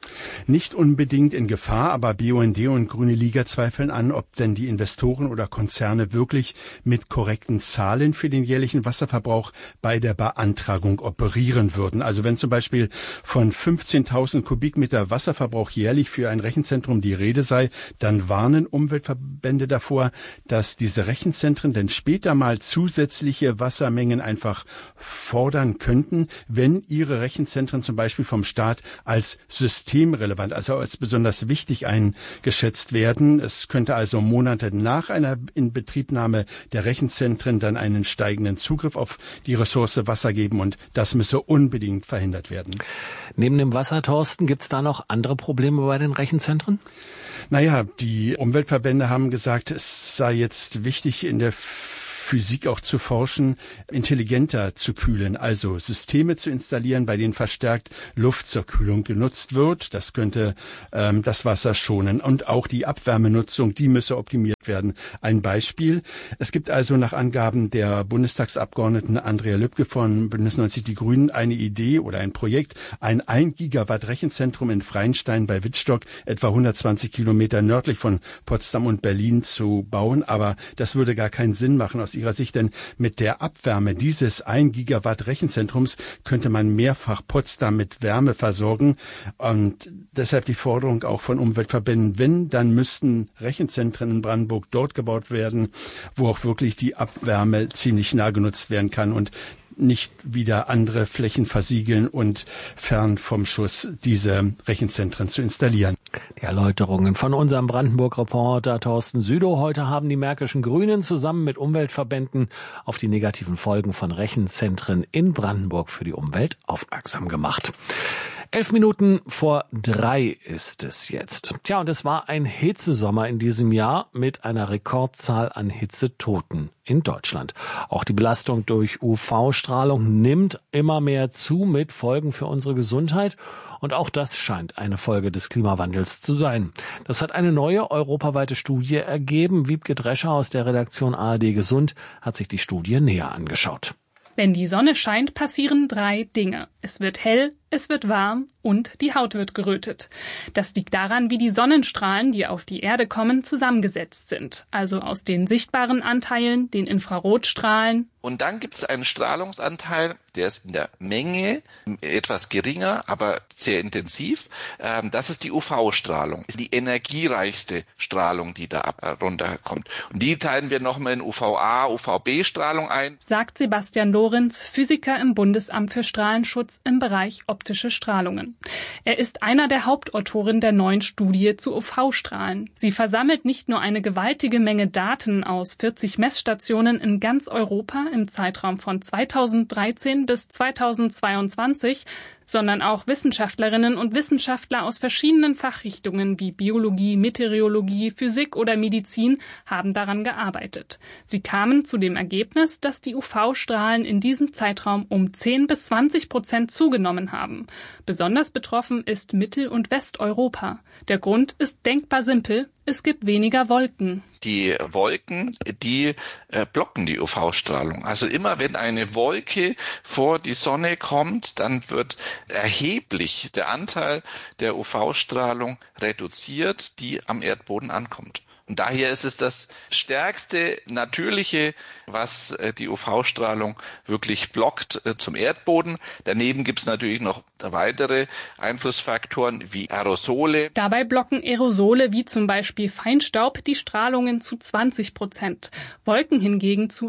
Nicht unbedingt in Gefahr, aber BUND und Grüne Liga zweifeln an, ob denn die Investoren oder Konzerne wirklich mit korrekten Zahlen für den jährlichen Wasserverbrauch bei der Beantragung operieren würden. Also wenn zum Beispiel von 15.000 Kubikmeter Wasserverbrauch jährlich für ein Rechenzentrum die Rede sei, dann warnen Umweltverbände davor, dass diese Rechenzentren denn später mal zusätzliche Wassermengen einfach fordern könnten, wenn ihre Rechenzentren zum Beispiel vom Staat als System systemrelevant, also als besonders wichtig eingeschätzt werden. Es könnte also Monate nach einer Inbetriebnahme der Rechenzentren dann einen steigenden Zugriff auf die Ressource Wasser geben und das müsse unbedingt verhindert werden. Neben dem Wasser, Thorsten, gibt es da noch andere Probleme bei den Rechenzentren? Naja, die Umweltverbände haben gesagt, es sei jetzt wichtig, in der Physik auch zu forschen, intelligenter zu kühlen, also Systeme zu installieren, bei denen verstärkt Luft zur Kühlung genutzt wird. Das könnte das Wasser schonen. Und auch die Abwärmenutzung, die müsse optimiert werden. Ein Beispiel. Es gibt also nach Angaben der Bundestagsabgeordneten Andrea Lübke von Bündnis 90 Die Grünen eine Idee oder ein Projekt, ein 1 Gigawatt Rechenzentrum in Freienstein bei Wittstock, etwa 120 Kilometer nördlich von Potsdam und Berlin zu bauen. Aber das würde gar keinen Sinn machen aus Ihrer Sicht, denn mit der Abwärme dieses 1 Gigawatt Rechenzentrums könnte man mehrfach Potsdam mit Wärme versorgen. Und deshalb die Forderung auch von Umweltverbänden, wenn, dann müssten Rechenzentren in Brandenburg dort gebaut werden, wo auch wirklich die Abwärme ziemlich nah genutzt werden kann und nicht wieder andere Flächen versiegeln und fern vom Schuss diese Rechenzentren zu installieren. Die Erläuterungen von unserem Brandenburg-Reporter Thorsten Südow. Heute haben die märkischen Grünen zusammen mit Umweltverbänden auf die negativen Folgen von Rechenzentren in Brandenburg für die Umwelt aufmerksam gemacht. 2:11 ist es jetzt. Tja, und es war ein Hitzesommer in diesem Jahr mit einer Rekordzahl an Hitzetoten in Deutschland. Auch die Belastung durch UV-Strahlung nimmt immer mehr zu mit Folgen für unsere Gesundheit. Und auch das scheint eine Folge des Klimawandels zu sein. Das hat eine neue europaweite Studie ergeben. Wiebke Drescher aus der Redaktion ARD Gesund hat sich die Studie näher angeschaut. Wenn die Sonne scheint, passieren 3 Dinge. Es wird hell, es wird warm und die Haut wird gerötet. Das liegt daran, wie die Sonnenstrahlen, die auf die Erde kommen, zusammengesetzt sind. Also aus den sichtbaren Anteilen, den Infrarotstrahlen. Und dann gibt es einen Strahlungsanteil, der ist in der Menge etwas geringer, aber sehr intensiv. Das ist die UV-Strahlung, die energiereichste Strahlung, die da runterkommt. Und die teilen wir nochmal in UVA, UVB-Strahlung ein. Sagt Sebastian Lorenz, Physiker im Bundesamt für Strahlenschutz im Bereich optische Strahlungen. Er ist einer der Hauptautoren der neuen Studie zu UV-Strahlen. Sie versammelt nicht nur eine gewaltige Menge Daten aus 40 Messstationen in ganz Europa im Zeitraum von 2013 bis 2022, sondern auch Wissenschaftlerinnen und Wissenschaftler aus verschiedenen Fachrichtungen wie Biologie, Meteorologie, Physik oder Medizin haben daran gearbeitet. Sie kamen zu dem Ergebnis, dass die UV-Strahlen in diesem Zeitraum um 10 bis 20% zugenommen haben. Besonders betroffen ist Mittel- und Westeuropa. Der Grund ist denkbar simpel: Es gibt weniger Wolken. Die Wolken, die blocken die UV-Strahlung. Also immer wenn eine Wolke vor die Sonne kommt, dann wird erheblich der Anteil der UV-Strahlung reduziert, die am Erdboden ankommt. Und daher ist es das stärkste Natürliche, was die UV-Strahlung wirklich blockt zum Erdboden. Daneben gibt es natürlich noch weitere Einflussfaktoren wie Aerosole. Dabei blocken Aerosole wie zum Beispiel Feinstaub die Strahlungen zu 20%, Wolken hingegen zu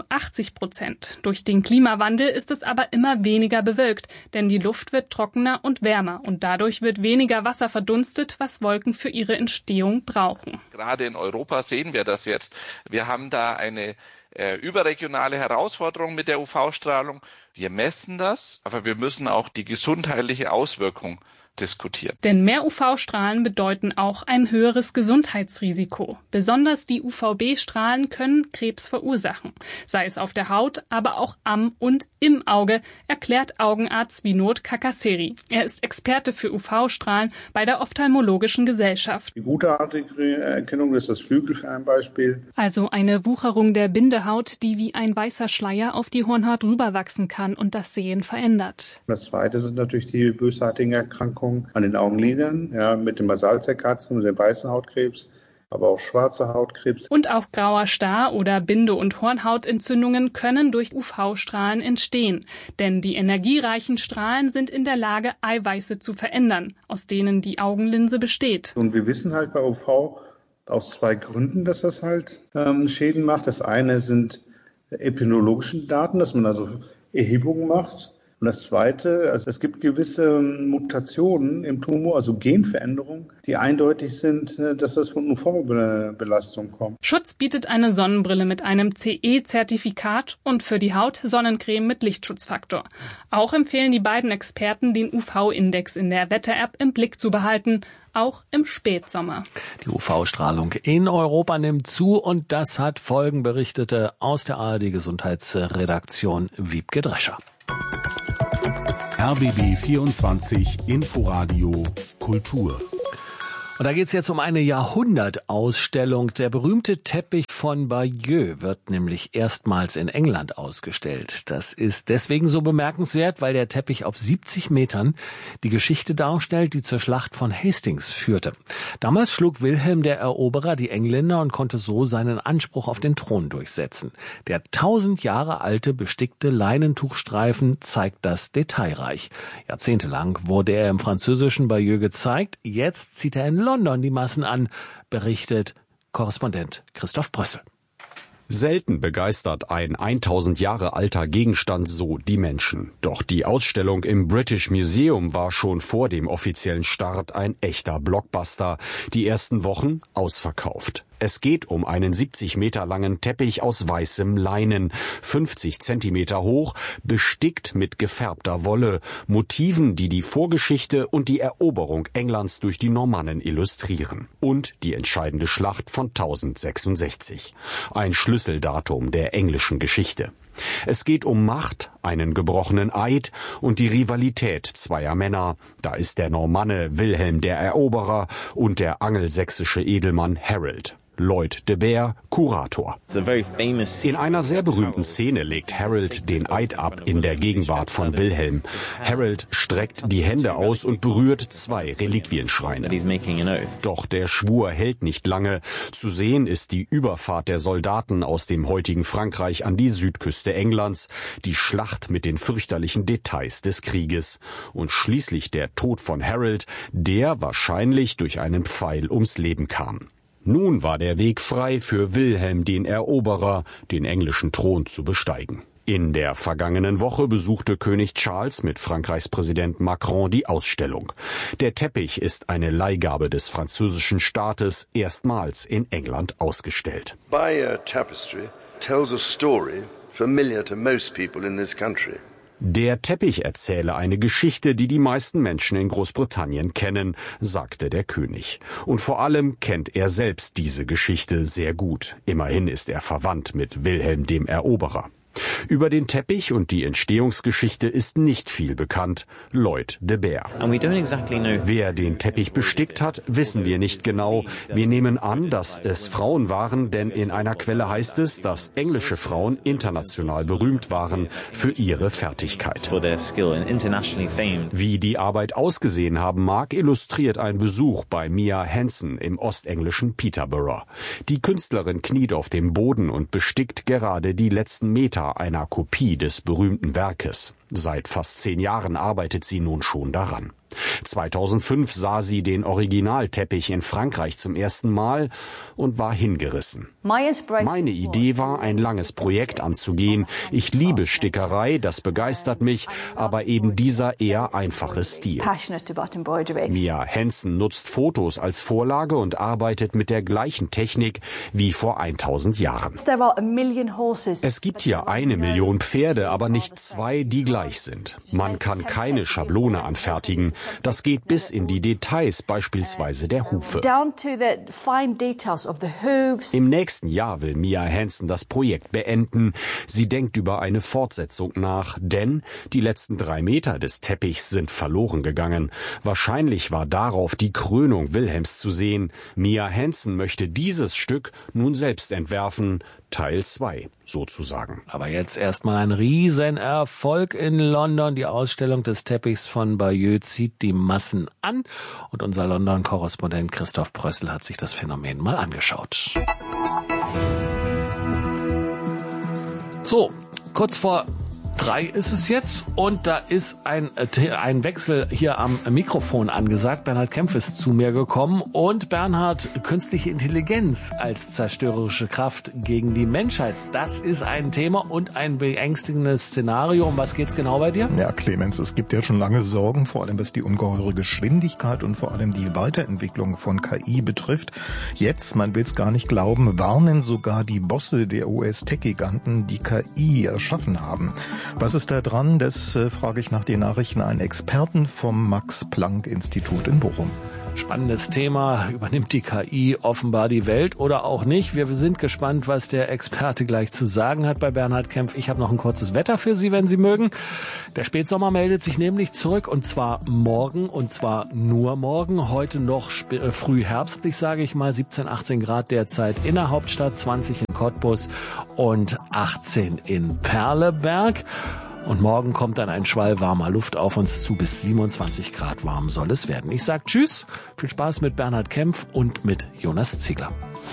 80%. Durch den Klimawandel ist es aber immer weniger bewölkt, denn die Luft wird trockener und wärmer und dadurch wird weniger Wasser verdunstet, was Wolken für ihre Entstehung brauchen. Gerade in Europa sehen wir das jetzt. Wir haben da eine überregionale Herausforderung mit der UV-Strahlung. Wir messen das, aber wir müssen auch die gesundheitliche Auswirkung diskutieren. Denn mehr UV-Strahlen bedeuten auch ein höheres Gesundheitsrisiko. Besonders die UVB-Strahlen können Krebs verursachen, sei es auf der Haut, aber auch am und im Auge, erklärt Augenarzt Vinod Kakasseri. Er ist Experte für UV-Strahlen bei der Ophthalmologischen Gesellschaft. Die gutartige Erkennung ist das Flügel für ein Beispiel. Also eine Wucherung der Bindehaut, die wie ein weißer Schleier auf die Hornhaut rüberwachsen kann und das Sehen verändert. Das zweite sind natürlich die bösartigen Erkrankungen an den Augenlidern, mit dem Basalzellkarzinom, dem weißen Hautkrebs, aber auch schwarzer Hautkrebs. Und auch grauer Star oder Binde- und Hornhautentzündungen können durch UV-Strahlen entstehen. Denn die energiereichen Strahlen sind in der Lage, Eiweiße zu verändern, aus denen die Augenlinse besteht. Und wir wissen halt bei UV aus 2 Gründen, dass das halt Schäden macht. Das eine sind epidemiologische Daten, dass man also Erhebungen macht Und das Zweite, also es gibt gewisse Mutationen im Tumor, also Genveränderungen, die eindeutig sind, dass das von UV-Belastung kommt. Schutz bietet eine Sonnenbrille mit einem CE-Zertifikat und für die Haut Sonnencreme mit Lichtschutzfaktor. Auch empfehlen die beiden Experten, den UV-Index in der Wetter-App im Blick zu behalten, auch im Spätsommer. Die UV-Strahlung in Europa nimmt zu und das hat Folgen, berichtete aus der ARD-Gesundheitsredaktion Wiebke Drescher. RBB 24 Inforadio Kultur. Und da geht es jetzt um eine Jahrhundertausstellung. Der berühmte Teppich von Bayeux wird nämlich erstmals in England ausgestellt. Das ist deswegen so bemerkenswert, weil der Teppich auf 70 Metern die Geschichte darstellt, die zur Schlacht von Hastings führte. Damals schlug Wilhelm der Eroberer die Engländer und konnte so seinen Anspruch auf den Thron durchsetzen. Der 1000 Jahre alte bestickte Leinentuchstreifen zeigt das detailreich. Jahrzehntelang wurde er im französischen Bayeux gezeigt. Jetzt zieht er in London die Massen an, berichtet Korrespondent Christoph Brössel. Selten begeistert ein 1000 Jahre alter Gegenstand so die Menschen. Doch die Ausstellung im British Museum war schon vor dem offiziellen Start ein echter Blockbuster. Die ersten Wochen ausverkauft. Es geht um einen 70 Meter langen Teppich aus weißem Leinen, 50 Zentimeter hoch, bestickt mit gefärbter Wolle, Motiven, die die Vorgeschichte und die Eroberung Englands durch die Normannen illustrieren. Und die entscheidende Schlacht von 1066. Ein Schlüsseldatum der englischen Geschichte. Es geht um Macht, einen gebrochenen Eid und die Rivalität zweier Männer. Da ist der Normanne Wilhelm der Eroberer und der angelsächsische Edelmann Harold. Lloyd de Beer, Kurator. In einer sehr berühmten Szene legt Harold den Eid ab in der Gegenwart von Wilhelm. Harold streckt die Hände aus und berührt 2 Reliquienschreine. Doch der Schwur hält nicht lange. Zu sehen ist die Überfahrt der Soldaten aus dem heutigen Frankreich an die Südküste Englands, die Schlacht mit den fürchterlichen Details des Krieges und schließlich der Tod von Harold, der wahrscheinlich durch einen Pfeil ums Leben kam. Nun war der Weg frei für Wilhelm den Eroberer, den englischen Thron zu besteigen. In der vergangenen Woche besuchte König Charles mit Frankreichs Präsident Macron die Ausstellung. Der Teppich ist eine Leihgabe des französischen Staates, erstmals in England ausgestellt. Bayeux Tapestry tells a story familiar to most people in this country. Der Teppich erzähle eine Geschichte, die die meisten Menschen in Großbritannien kennen, sagte der König. Und vor allem kennt er selbst diese Geschichte sehr gut. Immerhin ist er verwandt mit Wilhelm dem Eroberer. Über den Teppich und die Entstehungsgeschichte ist nicht viel bekannt. Lloyd de Beer. Wer den Teppich bestickt hat, wissen wir nicht genau. Wir nehmen an, dass es Frauen waren, denn in einer Quelle heißt es, dass englische Frauen international berühmt waren für ihre Fertigkeit. Wie die Arbeit ausgesehen haben mag, illustriert ein Besuch bei Mia Hansen im ostenglischen Peterborough. Die Künstlerin kniet auf dem Boden und bestickt gerade die letzten Meter einer Kopie des berühmten Werkes. Seit fast 10 Jahren arbeitet sie nun schon daran. 2005 sah sie den Originalteppich in Frankreich zum ersten Mal und war hingerissen. Meine Idee war, ein langes Projekt anzugehen. Ich liebe Stickerei, das begeistert mich, aber eben dieser eher einfache Stil. Mia Hansen nutzt Fotos als Vorlage und arbeitet mit der gleichen Technik wie vor 1000 Jahren. Es gibt hier 1 Million Pferde, aber nicht 2, die gleich sind. Man kann keine Schablone anfertigen. Das geht bis in die Details, beispielsweise der Hufe. Im nächsten Jahr will Mia Hansen das Projekt beenden. Sie denkt über eine Fortsetzung nach, denn die letzten 3 Meter des Teppichs sind verloren gegangen. Wahrscheinlich war darauf die Krönung Wilhelms zu sehen. Mia Hansen möchte dieses Stück nun selbst entwerfen. Teil 2, sozusagen. Aber jetzt erstmal ein Riesenerfolg in London. Die Ausstellung des Teppichs von Bayeux zieht die Massen an. Und unser London-Korrespondent Christoph Brössel hat sich das Phänomen mal angeschaut. So, kurz vor 3 ist es jetzt und da ist ein Wechsel hier am Mikrofon angesagt. Bernhard Kempf ist zu mir gekommen und Bernhard, künstliche Intelligenz als zerstörerische Kraft gegen die Menschheit. Das ist ein Thema und ein beängstigendes Szenario. Um was geht's genau bei dir? Ja, Clemens, es gibt ja schon lange Sorgen, vor allem was die ungeheure Geschwindigkeit und vor allem die Weiterentwicklung von KI betrifft. Jetzt, man will es gar nicht glauben, warnen sogar die Bosse der US-Tech-Giganten, die KI erschaffen haben. Was ist da dran? Das frage ich nach den Nachrichten einen Experten vom Max-Planck-Institut in Bochum. Spannendes Thema. Übernimmt die KI offenbar die Welt oder auch nicht? Wir sind gespannt, was der Experte gleich zu sagen hat bei Bernhard Kempf. Ich habe noch ein kurzes Wetter für Sie, wenn Sie mögen. Der Spätsommer meldet sich nämlich zurück und zwar morgen und zwar nur morgen. Heute noch früh herbstlich, sage ich mal. 17, 18 Grad derzeit in der Hauptstadt, 20 in Cottbus und 18 in Perleberg. Und morgen kommt dann ein Schwall warmer Luft auf uns zu. Bis 27 Grad warm soll es werden. Ich sage Tschüss, viel Spaß mit Bernhard Kempf und mit Jonas Ziegler.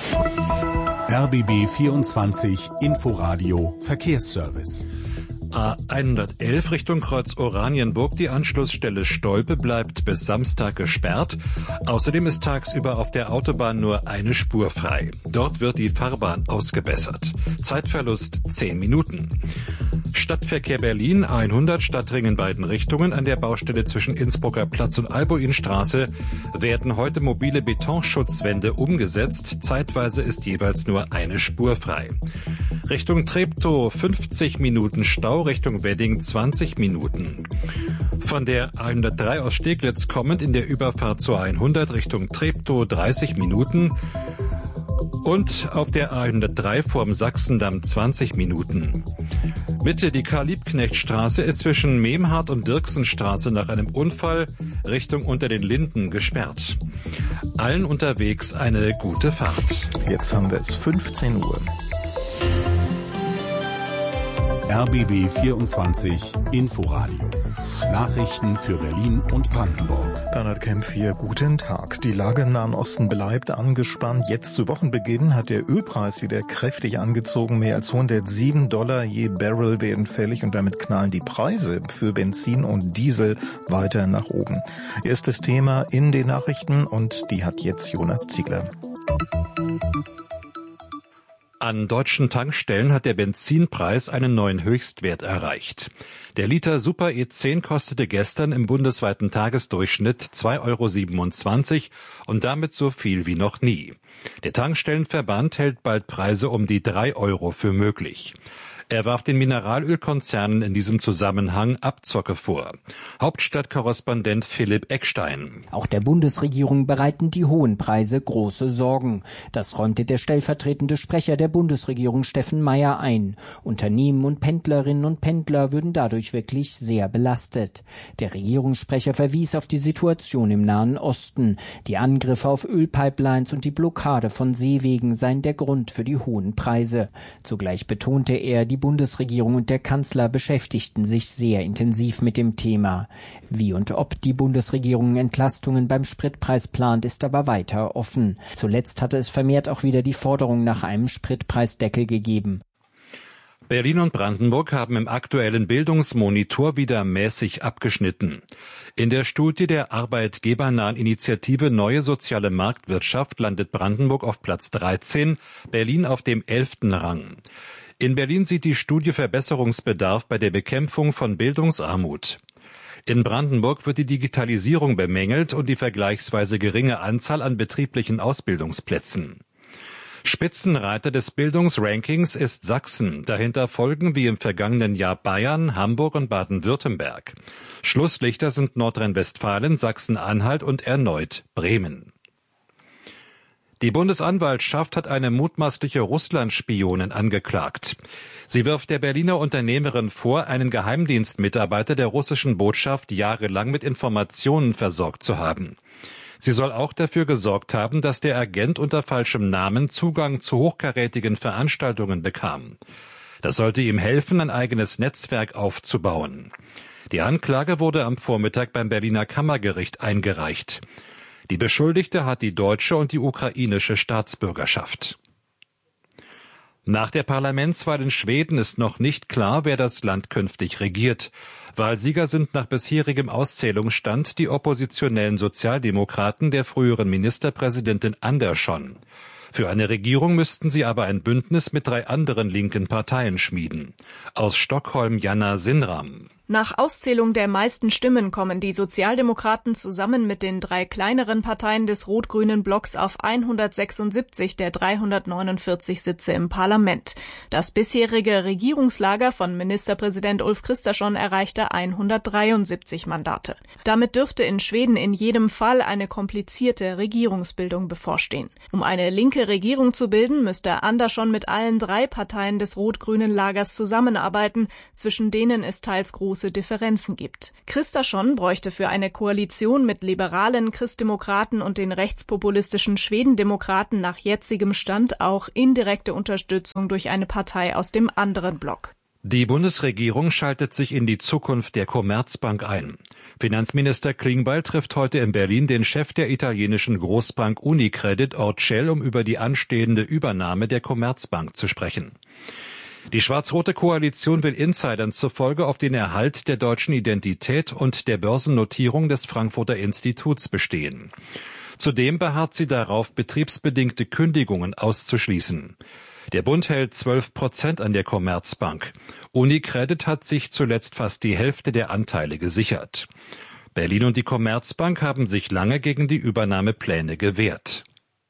RBB 24 Inforadio Verkehrsservice. A111 Richtung Kreuz Oranienburg. Die Anschlussstelle Stolpe bleibt bis Samstag gesperrt. Außerdem ist tagsüber auf der Autobahn nur eine Spur frei. Dort wird die Fahrbahn ausgebessert. Zeitverlust 10 Minuten. Stadtverkehr Berlin 100 Stadtring in beiden Richtungen. An der Baustelle zwischen Innsbrucker Platz und Albuinstraße werden heute mobile Betonschutzwände umgesetzt. Zeitweise ist jeweils nur eine Spur frei. Richtung Treptow 50 Minuten Stau, Richtung Wedding 20 Minuten. Von der A103 aus Steglitz kommend in der Überfahrt zur A100 Richtung Treptow 30 Minuten. Und auf der A103 vorm Sachsendamm 20 Minuten. Mitte die Karl-Liebknecht-Straße ist zwischen Memhard und Dirksenstraße nach einem Unfall Richtung Unter den Linden gesperrt. Allen unterwegs eine gute Fahrt. Jetzt haben wir es 15 Uhr. RBB 24 Inforadio. Nachrichten für Berlin und Brandenburg. Bernhard Kempf hier, guten Tag. Die Lage im Nahen Osten bleibt angespannt. Jetzt zu Wochenbeginn hat der Ölpreis wieder kräftig angezogen. Mehr als $107 je Barrel werden fällig und damit knallen die Preise für Benzin und Diesel weiter nach oben. Erstes Thema in den Nachrichten und die hat jetzt Jonas Ziegler. An deutschen Tankstellen hat der Benzinpreis einen neuen Höchstwert erreicht. Der Liter Super E10 kostete gestern im bundesweiten Tagesdurchschnitt 2,27 € und damit so viel wie noch nie. Der Tankstellenverband hält bald Preise um die 3 € für möglich. Er warf den Mineralölkonzernen in diesem Zusammenhang Abzocke vor. Hauptstadtkorrespondent Philipp Eckstein. Auch der Bundesregierung bereiten die hohen Preise große Sorgen. Das räumte der stellvertretende Sprecher der Bundesregierung Steffen Meier ein. Unternehmen und Pendlerinnen und Pendler würden dadurch wirklich sehr belastet. Der Regierungssprecher verwies auf die Situation im Nahen Osten. Die Angriffe auf Ölpipelines und die Blockade von Seewegen seien der Grund für die hohen Preise. Zugleich betonte er, die Bundesregierung und der Kanzler beschäftigten sich sehr intensiv mit dem Thema. Wie und ob die Bundesregierung Entlastungen beim Spritpreis plant, ist aber weiter offen. Zuletzt hatte es vermehrt auch wieder die Forderung nach einem Spritpreisdeckel gegeben. Berlin und Brandenburg haben im aktuellen Bildungsmonitor wieder mäßig abgeschnitten. In der Studie der arbeitgebernahen Initiative Neue Soziale Marktwirtschaft landet Brandenburg auf Platz 13, Berlin auf dem 11. Rang. In Berlin sieht die Studie Verbesserungsbedarf bei der Bekämpfung von Bildungsarmut. In Brandenburg wird die Digitalisierung bemängelt und die vergleichsweise geringe Anzahl an betrieblichen Ausbildungsplätzen. Spitzenreiter des Bildungsrankings ist Sachsen. Dahinter folgen wie im vergangenen Jahr Bayern, Hamburg und Baden-Württemberg. Schlusslichter sind Nordrhein-Westfalen, Sachsen-Anhalt und erneut Bremen. Die Bundesanwaltschaft hat eine mutmaßliche Russland-Spionin angeklagt. Sie wirft der Berliner Unternehmerin vor, einen Geheimdienstmitarbeiter der russischen Botschaft jahrelang mit Informationen versorgt zu haben. Sie soll auch dafür gesorgt haben, dass der Agent unter falschem Namen Zugang zu hochkarätigen Veranstaltungen bekam. Das sollte ihm helfen, ein eigenes Netzwerk aufzubauen. Die Anklage wurde am Vormittag beim Berliner Kammergericht eingereicht. Die Beschuldigte hat die deutsche und die ukrainische Staatsbürgerschaft. Nach der Parlamentswahl in Schweden ist noch nicht klar, wer das Land künftig regiert. Wahlsieger sind nach bisherigem Auszählungsstand die oppositionellen Sozialdemokraten der früheren Ministerpräsidentin Andersson. Für eine Regierung müssten sie aber ein Bündnis mit 3 anderen linken Parteien schmieden. Aus Stockholm Janna Sinram. Nach Auszählung der meisten Stimmen kommen die Sozialdemokraten zusammen mit den 3 kleineren Parteien des rot-grünen Blocks auf 176 der 349 Sitze im Parlament. Das bisherige Regierungslager von Ministerpräsident Ulf Kristersson erreichte 173 Mandate. Damit dürfte in Schweden in jedem Fall eine komplizierte Regierungsbildung bevorstehen. Um eine linke Regierung zu bilden, müsste Andersson mit allen 3 Parteien des rot-grünen Lagers zusammenarbeiten, zwischen denen es teils große Differenzen gibt. Kristersson bräuchte für eine Koalition mit liberalen Christdemokraten und den rechtspopulistischen Schwedendemokraten nach jetzigem Stand auch indirekte Unterstützung durch eine Partei aus dem anderen Block. Die Bundesregierung schaltet sich in die Zukunft der Commerzbank ein. Finanzminister Klingbeil trifft heute in Berlin den Chef der italienischen Großbank Unicredit Orcel, um über die anstehende Übernahme der Commerzbank zu sprechen. Die schwarz-rote Koalition will Insidern zufolge auf den Erhalt der deutschen Identität und der Börsennotierung des Frankfurter Instituts bestehen. Zudem beharrt sie darauf, betriebsbedingte Kündigungen auszuschließen. Der Bund hält 12% an der Commerzbank. Unicredit hat sich zuletzt fast die Hälfte der Anteile gesichert. Berlin und die Commerzbank haben sich lange gegen die Übernahmepläne gewehrt.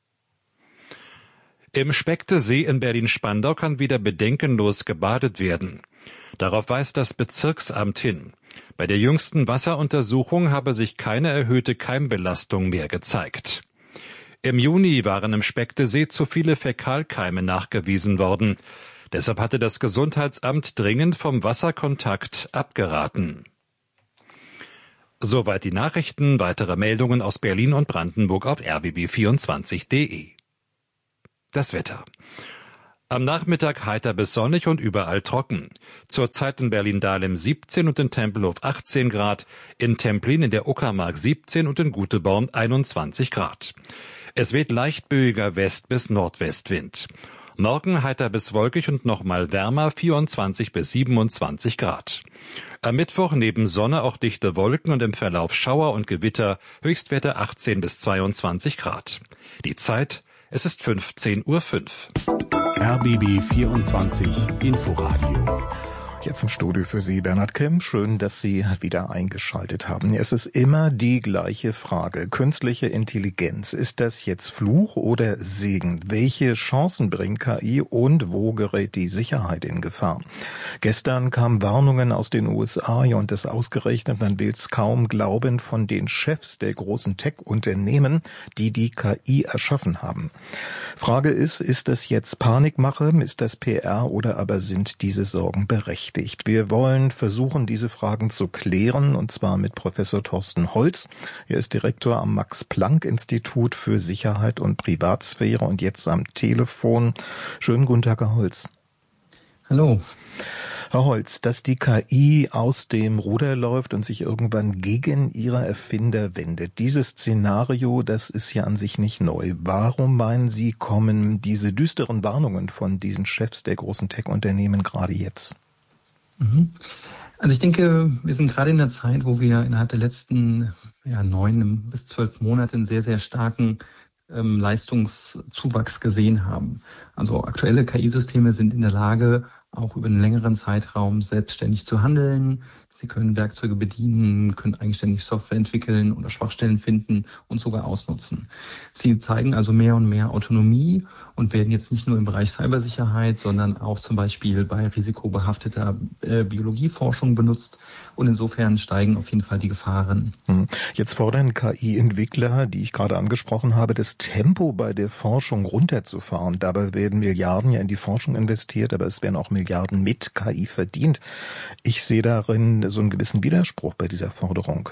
Im Speckte-See in Berlin-Spandau kann wieder bedenkenlos gebadet werden. Darauf weist das Bezirksamt hin. Bei der jüngsten Wasseruntersuchung habe sich keine erhöhte Keimbelastung mehr gezeigt. Im Juni waren im Speckte-See zu viele Fäkalkeime nachgewiesen worden. Deshalb hatte das Gesundheitsamt dringend vom Wasserkontakt abgeraten. Soweit die Nachrichten. Weitere Meldungen aus Berlin und Brandenburg auf rbb24.de. Das Wetter. Am Nachmittag heiter bis sonnig und überall trocken. Zurzeit in Berlin-Dahlem 17 und in Tempelhof 18 Grad, in Templin in der Uckermark 17 und in Guteborn 21 Grad. Es weht leichtböiger West- bis Nordwestwind. Morgen heiter bis wolkig und nochmal wärmer 24 bis 27 Grad. Am Mittwoch neben Sonne auch dichte Wolken und im Verlauf Schauer und Gewitter, Höchstwerte 18 bis 22 Grad. Die Zeit: es ist 15:05 Uhr. RBB 24 Inforadio. Jetzt im Studio für Sie Bernhard Kemp. Schön, dass Sie wieder eingeschaltet haben. Es ist immer die gleiche Frage. Künstliche Intelligenz. Ist das jetzt Fluch oder Segen? Welche Chancen bringt KI und wo gerät die Sicherheit in Gefahr? Gestern kamen Warnungen aus den USA und das ausgerechnet, man will es kaum glauben, von den Chefs der großen Tech-Unternehmen, die die KI erschaffen haben. Frage ist das jetzt Panikmache? Ist das PR oder aber sind diese Sorgen berechtigt? Wir wollen versuchen, diese Fragen zu klären, und zwar mit Professor Thorsten Holz. Er ist Direktor am Max-Planck-Institut für Sicherheit und Privatsphäre und jetzt am Telefon. Schönen guten Tag, Herr Holz. Hallo. Herr Holz, dass die KI aus dem Ruder läuft und sich irgendwann gegen ihre Erfinder wendet. Dieses Szenario, das ist ja an sich nicht neu. Warum meinen Sie, kommen diese düsteren Warnungen von diesen Chefs der großen Tech-Unternehmen gerade jetzt? Also ich denke, wir sind gerade in der Zeit, wo wir innerhalb der letzten 9 bis 12 Monate einen sehr, sehr starken Leistungszuwachs gesehen haben. Also aktuelle KI-Systeme sind in der Lage, auch über einen längeren Zeitraum selbstständig zu handeln. Sie können Werkzeuge bedienen, können eigenständig Software entwickeln oder Schwachstellen finden und sogar ausnutzen. Sie zeigen also mehr und mehr Autonomie und werden jetzt nicht nur im Bereich Cybersicherheit, sondern auch zum Beispiel bei risikobehafteter Biologieforschung benutzt. Und insofern steigen auf jeden Fall die Gefahren. Jetzt fordern KI-Entwickler, die ich gerade angesprochen habe, das Tempo bei der Forschung runterzufahren. Dabei werden Milliarden ja in die Forschung investiert, aber es werden auch Milliarden mit KI verdient. Ich sehe darin so einen gewissen Widerspruch bei dieser Forderung.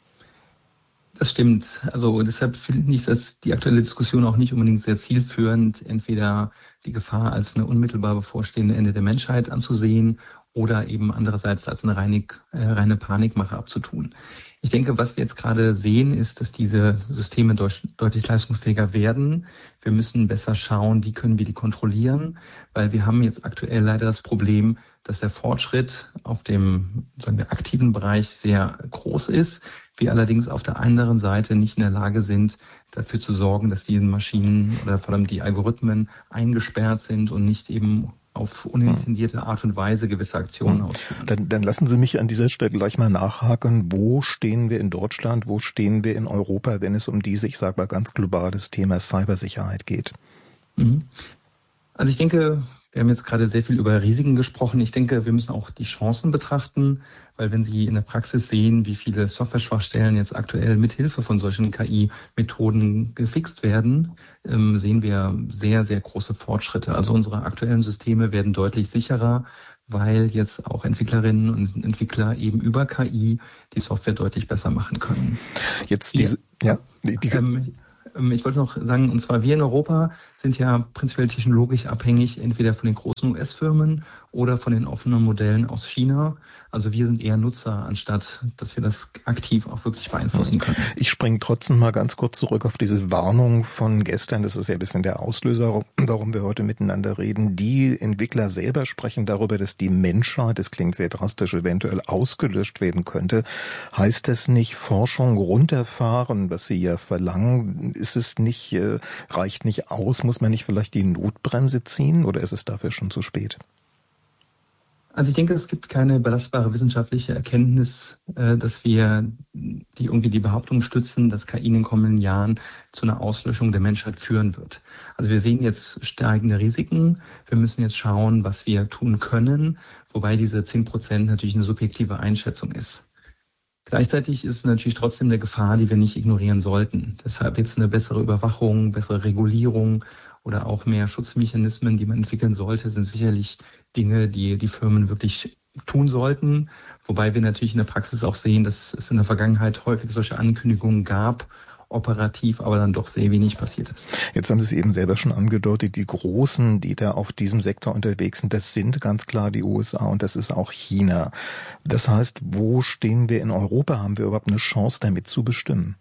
Das stimmt. Also deshalb finde ich dass die aktuelle Diskussion auch nicht unbedingt sehr zielführend, entweder die Gefahr als eine unmittelbar bevorstehende Ende der Menschheit anzusehen oder eben andererseits als eine reine Panikmache abzutun. Ich denke, was wir jetzt gerade sehen, ist, dass diese Systeme deutlich leistungsfähiger werden. Wir müssen besser schauen, wie können wir die kontrollieren, weil wir haben jetzt aktuell leider das Problem, dass der Fortschritt auf dem, sagen wir, aktiven Bereich sehr groß ist. Wir allerdings auf der anderen Seite nicht in der Lage sind, dafür zu sorgen, dass die Maschinen oder vor allem die Algorithmen eingesperrt sind und nicht eben auf unintendierte Art und Weise gewisse Aktionen ausführen. Dann lassen Sie mich an dieser Stelle gleich mal nachhaken. Wo stehen wir in Deutschland, wo stehen wir in Europa, wenn es um dieses, ich sage mal ganz globales Thema Cybersicherheit geht? Also ich denke, wir haben jetzt gerade sehr viel über Risiken gesprochen. Ich denke, wir müssen auch die Chancen betrachten, weil wenn Sie in der Praxis sehen, wie viele Software-Schwachstellen jetzt aktuell mit Hilfe von solchen KI-Methoden gefixt werden, sehen wir sehr, sehr große Fortschritte. Also unsere aktuellen Systeme werden deutlich sicherer, weil jetzt auch Entwicklerinnen und Entwickler eben über KI die Software deutlich besser machen können. Jetzt diese, ich wollte noch sagen, und zwar wir in Europa sind ja prinzipiell technologisch abhängig, entweder von den großen US-Firmen oder von den offenen Modellen aus China. Also wir sind eher Nutzer, anstatt dass wir das aktiv auch wirklich beeinflussen können. Ich springe trotzdem mal ganz kurz zurück auf diese Warnung von gestern. Das ist ja ein bisschen der Auslöser, warum wir heute miteinander reden. Die Entwickler selber sprechen darüber, dass die Menschheit, das klingt sehr drastisch, eventuell ausgelöscht werden könnte. Heißt das nicht Forschung runterfahren, was Sie ja verlangen? Ist es nicht, reicht nicht aus? Muss man nicht vielleicht die Notbremse ziehen oder ist es dafür schon zu spät? Also ich denke, es gibt keine belastbare wissenschaftliche Erkenntnis, dass wir die Behauptung stützen, dass KI in den kommenden Jahren zu einer Auslöschung der Menschheit führen wird. Also wir sehen jetzt steigende Risiken. Wir müssen jetzt schauen, was wir tun können, wobei diese 10% natürlich eine subjektive Einschätzung ist. Gleichzeitig ist es natürlich trotzdem eine Gefahr, die wir nicht ignorieren sollten. Deshalb jetzt eine bessere Überwachung, bessere Regulierung oder auch mehr Schutzmechanismen, die man entwickeln sollte, sind sicherlich Dinge, die die Firmen wirklich tun sollten. Wobei wir natürlich in der Praxis auch sehen, dass es in der Vergangenheit häufig solche Ankündigungen gab, operativ aber dann doch sehr wenig passiert ist. Jetzt haben Sie es eben selber schon angedeutet, die Großen, die da auf diesem Sektor unterwegs sind, das sind ganz klar die USA und das ist auch China. Das heißt, wo stehen wir in Europa? Haben wir überhaupt eine Chance, damit zu bestimmen?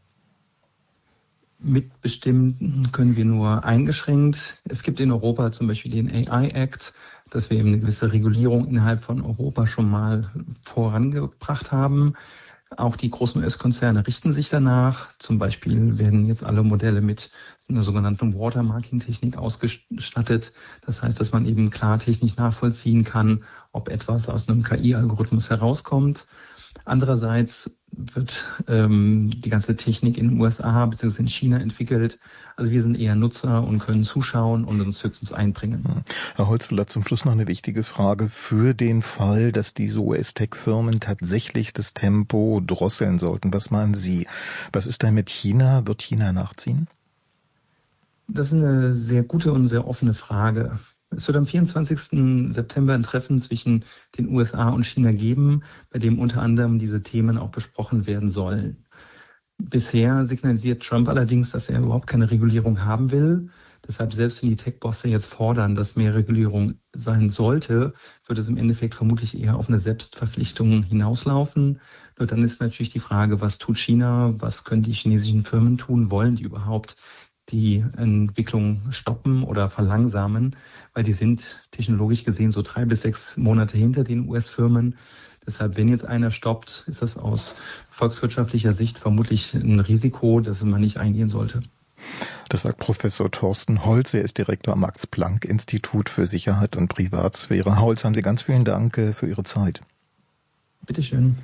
Mitbestimmen können wir nur eingeschränkt. Es gibt in Europa zum Beispiel den AI Act, dass wir eben eine gewisse Regulierung innerhalb von Europa schon mal vorangebracht haben. Auch die großen US-Konzerne richten sich danach. Zum Beispiel werden jetzt alle Modelle mit einer sogenannten Watermarking-Technik ausgestattet. Das heißt, dass man eben klar technisch nachvollziehen kann, ob etwas aus einem KI-Algorithmus herauskommt. Andererseits wird die ganze Technik in den USA bzw. in China entwickelt. Also wir sind eher Nutzer und können zuschauen und uns höchstens einbringen. Herr Holzwiller, zum Schluss noch eine wichtige Frage. Für den Fall, dass diese US-Tech-Firmen tatsächlich das Tempo drosseln sollten, was meinen Sie? Was ist da mit China? Wird China nachziehen? Das ist eine sehr gute und sehr offene Frage. Es wird am 24. September ein Treffen zwischen den USA und China geben, bei dem unter anderem diese Themen auch besprochen werden sollen. Bisher signalisiert Trump allerdings, dass er überhaupt keine Regulierung haben will. Deshalb, selbst wenn die Tech-Bosse jetzt fordern, dass mehr Regulierung sein sollte, wird es im Endeffekt vermutlich eher auf eine Selbstverpflichtung hinauslaufen. Nur dann ist natürlich die Frage, was tut China, was können die chinesischen Firmen tun, wollen die überhaupt die Entwicklung stoppen oder verlangsamen, weil die sind technologisch gesehen so 3 bis 6 Monate hinter den US-Firmen. Deshalb, wenn jetzt einer stoppt, ist das aus volkswirtschaftlicher Sicht vermutlich ein Risiko, das man nicht eingehen sollte. Das sagt Professor Thorsten Holz. Er ist Direktor am Max-Planck-Institut für Sicherheit und Privatsphäre. Herr Holz, haben Sie ganz vielen Dank für Ihre Zeit. Bitteschön.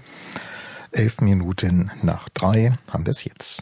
2:11 haben wir es jetzt.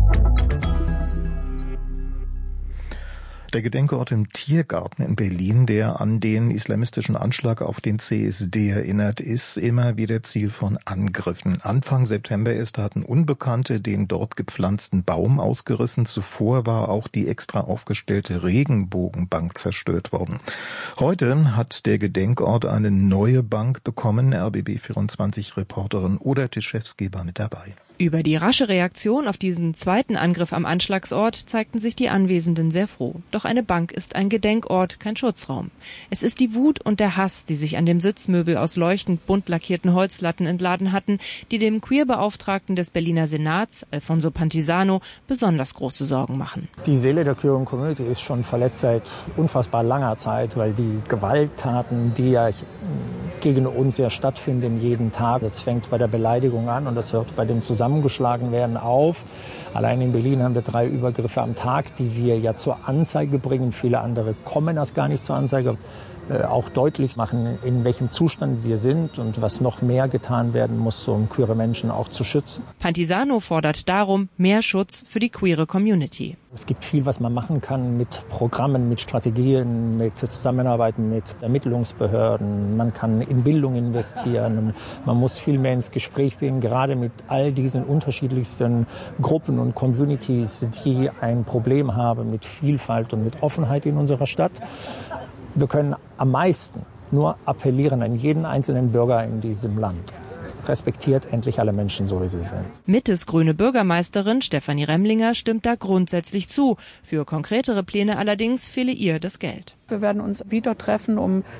Der Gedenkort im Tiergarten in Berlin, der an den islamistischen Anschlag auf den CSD erinnert, ist immer wieder Ziel von Angriffen. Anfang September erst hatten Unbekannte den dort gepflanzten Baum ausgerissen. Zuvor war auch die extra aufgestellte Regenbogenbank zerstört worden. Heute hat der Gedenkort eine neue Bank bekommen. RBB 24-Reporterin Oda Tischewski war mit dabei. Über die rasche Reaktion auf diesen zweiten Angriff am Anschlagsort zeigten sich die Anwesenden sehr froh. Doch eine Bank ist ein Gedenkort, kein Schutzraum. Es ist die Wut und der Hass, die sich an dem Sitzmöbel aus leuchtend bunt lackierten Holzlatten entladen hatten, die dem Queerbeauftragten des Berliner Senats, Alfonso Pantisano, besonders große Sorgen machen. Die Seele der Queer Community ist schon verletzt seit unfassbar langer Zeit, weil die Gewalttaten, die ja gegen uns ja stattfinden jeden Tag, das fängt bei der Beleidigung an und das hört bei dem zusammengeschlagen werden auf. Allein in Berlin haben wir 3 Übergriffe am Tag, die wir ja zur Anzeige bringen. Viele andere kommen erst gar nicht zur Anzeige. Auch deutlich machen, in welchem Zustand wir sind und was noch mehr getan werden muss, um queere Menschen auch zu schützen. Pantisano fordert darum mehr Schutz für die queere Community. Es gibt viel, was man machen kann mit Programmen, mit Strategien, mit Zusammenarbeit mit Ermittlungsbehörden. Man kann in Bildung investieren. Man muss viel mehr ins Gespräch gehen, gerade mit all diesen unterschiedlichsten Gruppen und Communities, die ein Problem haben mit Vielfalt und mit Offenheit in unserer Stadt. Wir können am meisten nur appellieren an jeden einzelnen Bürger in diesem Land. Respektiert endlich alle Menschen, so wie sie sind. Mittes grüne Bürgermeisterin Stefanie Remlinger stimmt da grundsätzlich zu. Für konkretere Pläne allerdings fehle ihr das Geld. Wir werden uns wieder treffen, um